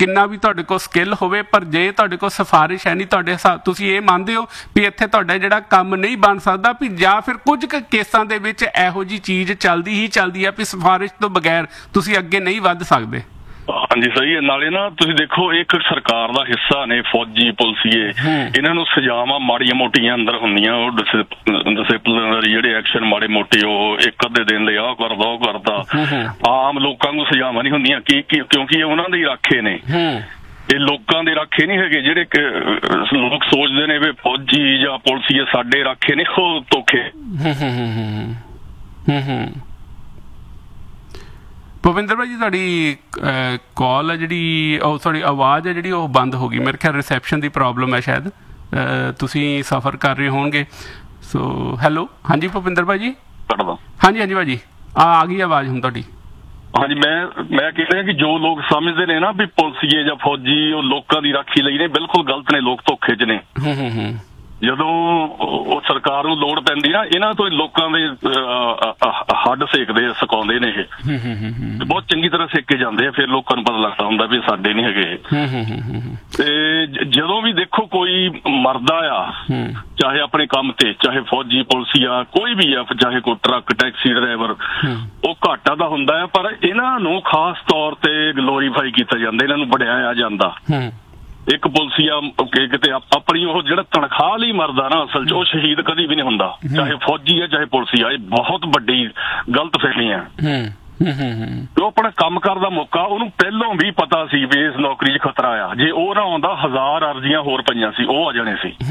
ਕਿੰਨਾ ਵੀ ਤੁਹਾਡੇ ਕੋਲ ਸਕਿੱਲ ਹੋਵੇ, ਪਰ ਜੇ ਤੁਹਾਡੇ ਕੋਲ ਸਿਫਾਰਿਸ਼ ਹੈ ਨਹੀਂ, ਤੁਹਾਡੇ ਹਿਸਾਬ ਤੁਸੀਂ ਇਹ ਮੰਨਦੇ ਹੋ ਵੀ ਇੱਥੇ ਤੁਹਾਡਾ ਜਿਹੜਾ ਕੰਮ ਨਹੀਂ ਬਣ ਸਕਦਾ, ਵੀ ਜਾਂ ਫਿਰ ਕੁਝ ਕੁ ਕੇਸਾਂ ਦੇ ਵਿੱਚ ਇਹੋ ਜਿਹੀ ਚੀਜ਼ ਚੱਲਦੀ ਹੀ ਚੱਲਦੀ ਹੈ ਵੀ ਸਿਫਾਰਿਸ਼ ਤੋਂ ਬਗੈਰ ਤੁਸੀਂ ਅੱਗੇ ਨਹੀਂ ਵੱਧ ਸਕਦੇ? ਹਾਂਜੀ ਸਹੀ ਹੈ। ਨਾਲੇ ਨਾ ਤੁਸੀਂ ਦੇਖੋ, ਇੱਕ ਸਰਕਾਰ ਦਾ ਹਿੱਸਾ ਨੇ ਫੌਜੀ ਪੁਲਿਸੀਏ, ਇਹਨਾਂ ਨੂੰ ਸਜ਼ਾਵਾਂ ਮਾੜੀਆਂ ਮੋਟੀਆਂ ਅੰਦਰ ਹੁੰਦੀਆਂ, ਉਹ ਡਿਸਿਪਲਿਨਰੀ ਜਿਹੜੇ ਐਕਸ਼ਨ ਮਾੜੇ ਮੋਟੇ ਉਹ ਇੱਕ ਅੱਧੇ ਦਿਨ ਲਈ ਆਹ ਕਰਦਾ ਉਹ ਕਰਦਾ, ਆਮ ਲੋਕਾਂ ਨੂੰ ਸਜ਼ਾਵਾਂ ਨਹੀਂ ਹੁੰਦੀਆਂ ਕਿਉਂਕਿ ਇਹ ਉਹਨਾਂ ਦੇ ਹੀ ਰਾਖੇ ਨੇ, ਇਹ ਲੋਕਾਂ ਦੇ ਰਾਖੇ ਨਹੀਂ ਹੈਗੇ। ਜਿਹੜੇ ਲੋਕ ਸੋਚਦੇ ਨੇ ਵੀ ਫੌਜੀ ਜਾਂ ਪੁਲਿਸੀਏ ਸਾਡੇ ਰਾਖੇ ਨੇ, ਉਹ ਧੋਖੇ। ਭੁਪਿੰਦਰ ਭਾਈ ਜੀ, ਤੁਹਾਡੀ ਕਾਲ ਹੈ ਜਿਹੜੀ, ਉਹ ਤੁਹਾਡੀ ਆਵਾਜ਼ ਹੈ ਜਿਹੜੀ ਉਹ ਬੰਦ ਹੋ ਗਈ। ਮੇਰੇ ਖਿਆਲ ਰਿਸੈਪਸ਼ਨ ਦੀ ਪ੍ਰੋਬਲਮ ਹੈ ਸ਼ਾਇਦ, ਤੁਸੀਂ ਸਫ਼ਰ ਕਰ ਰਹੇ ਹੋਣਗੇ। ਸੋ ਹੈਲੋ, ਹਾਂਜੀ ਭੁਪਿੰਦਰ ਭਾਈ ਜੀ। ਹਾਂਜੀ ਹਾਂਜੀ ਭਾਜੀ, ਆ ਗਈ ਆਵਾਜ਼ ਹੁਣ ਤੁਹਾਡੀ। ਹਾਂਜੀ, ਮੈਂ ਕਹਿ ਰਿਹਾ ਕਿ ਜੋ ਲੋਕ ਸਮਝਦੇ ਨੇ ਨਾ ਵੀ ਪੁਲਿਸੀਏ ਜਾਂ ਫੌਜੀ ਉਹ ਲੋਕਾਂ ਦੀ ਰਾਖੀ ਲਈ ਨੇ, ਬਿਲਕੁਲ ਗਲਤ ਨੇ, ਲੋਕ ਧੋਖੇ 'ਚ ਨੇ। ਜਦੋਂ ਉਹ ਸਰਕਾਰ ਨੂੰ ਲੋੜ ਪੈਂਦੀ ਨਾ, ਇਹਨਾਂ ਤੋਂ ਲੋਕਾਂ ਦੇ ਹੱਡ ਸੇਕਦੇ ਸਿਕਾਉਂਦੇ ਨੇ, ਇਹ ਬਹੁਤ ਚੰਗੀ ਤਰ੍ਹਾਂ ਸੇਕੇ ਜਾਂਦੇ ਆ, ਫਿਰ ਲੋਕਾਂ ਨੂੰ ਪਤਾ ਲੱਗਦਾ ਹੁੰਦਾ ਵੀ ਸਾਡੇ ਨਹੀਂ ਹੈਗੇ ਇਹ। ਤੇ ਜਦੋਂ ਵੀ ਦੇਖੋ ਕੋਈ ਮਰਦਾ ਆ, ਚਾਹੇ ਆਪਣੇ ਕੰਮ ਤੇ, ਚਾਹੇ ਫੌਜੀ ਪੁਲਿਸ ਆ, ਕੋਈ ਵੀ ਆ, ਚਾਹੇ ਕੋਈ ਟਰੱਕ ਟੈਕਸੀ ਡਰਾਈਵਰ, ਉਹ ਘਾਟਾ ਤਾਂ ਹੁੰਦਾ ਆ, ਪਰ ਇਹਨਾਂ ਨੂੰ ਖਾਸ ਤੌਰ ਤੇ ਗਲੋਰੀਫਾਈ ਕੀਤਾ ਜਾਂਦਾ, ਇਹਨਾਂ ਨੂੰ ਵਡਿਆਇਆ ਜਾਂਦਾ। ਇੱਕ ਪੁਲਿਸੀਆ ਕਿਤੇ ਆਪਣੀ ਉਹ ਜਿਹੜਾ ਤਨਖਾਹ ਲਈ ਮਰਦਾ ਨਾ, ਅਸਲ 'ਚ ਉਹ ਸ਼ਹੀਦ ਕਦੀ ਵੀ ਨਹੀਂ ਹੁੰਦਾ, ਚਾਹੇ ਫੌਜੀ ਆ ਚਾਹੇ ਪੁਲਿਸੀਆ। ਇਹ ਬਹੁਤ ਵੱਡੀ ਗਲਤ ਫਹਿਮੀ ਆ। ਉਹ ਆਪਣਾ ਕੰਮ ਕਰਨ ਦਾ ਮੌਕਾ, ਉਹਨੂੰ ਪਹਿਲਾਂ ਵੀ ਪਤਾ ਸੀ ਵੀ ਇਸ ਨੌਕਰੀ 'ਚ ਖਤਰਾ ਆ, ਜੇ ਉਹ ਨਾ ਆਉਂਦਾ 1000 ਅਰਜ਼ੀਆਂ ਹੋਰ ਪਈਆਂ ਸੀ, ਉਹ ਆ ਜਾਣੇ ਸੀ।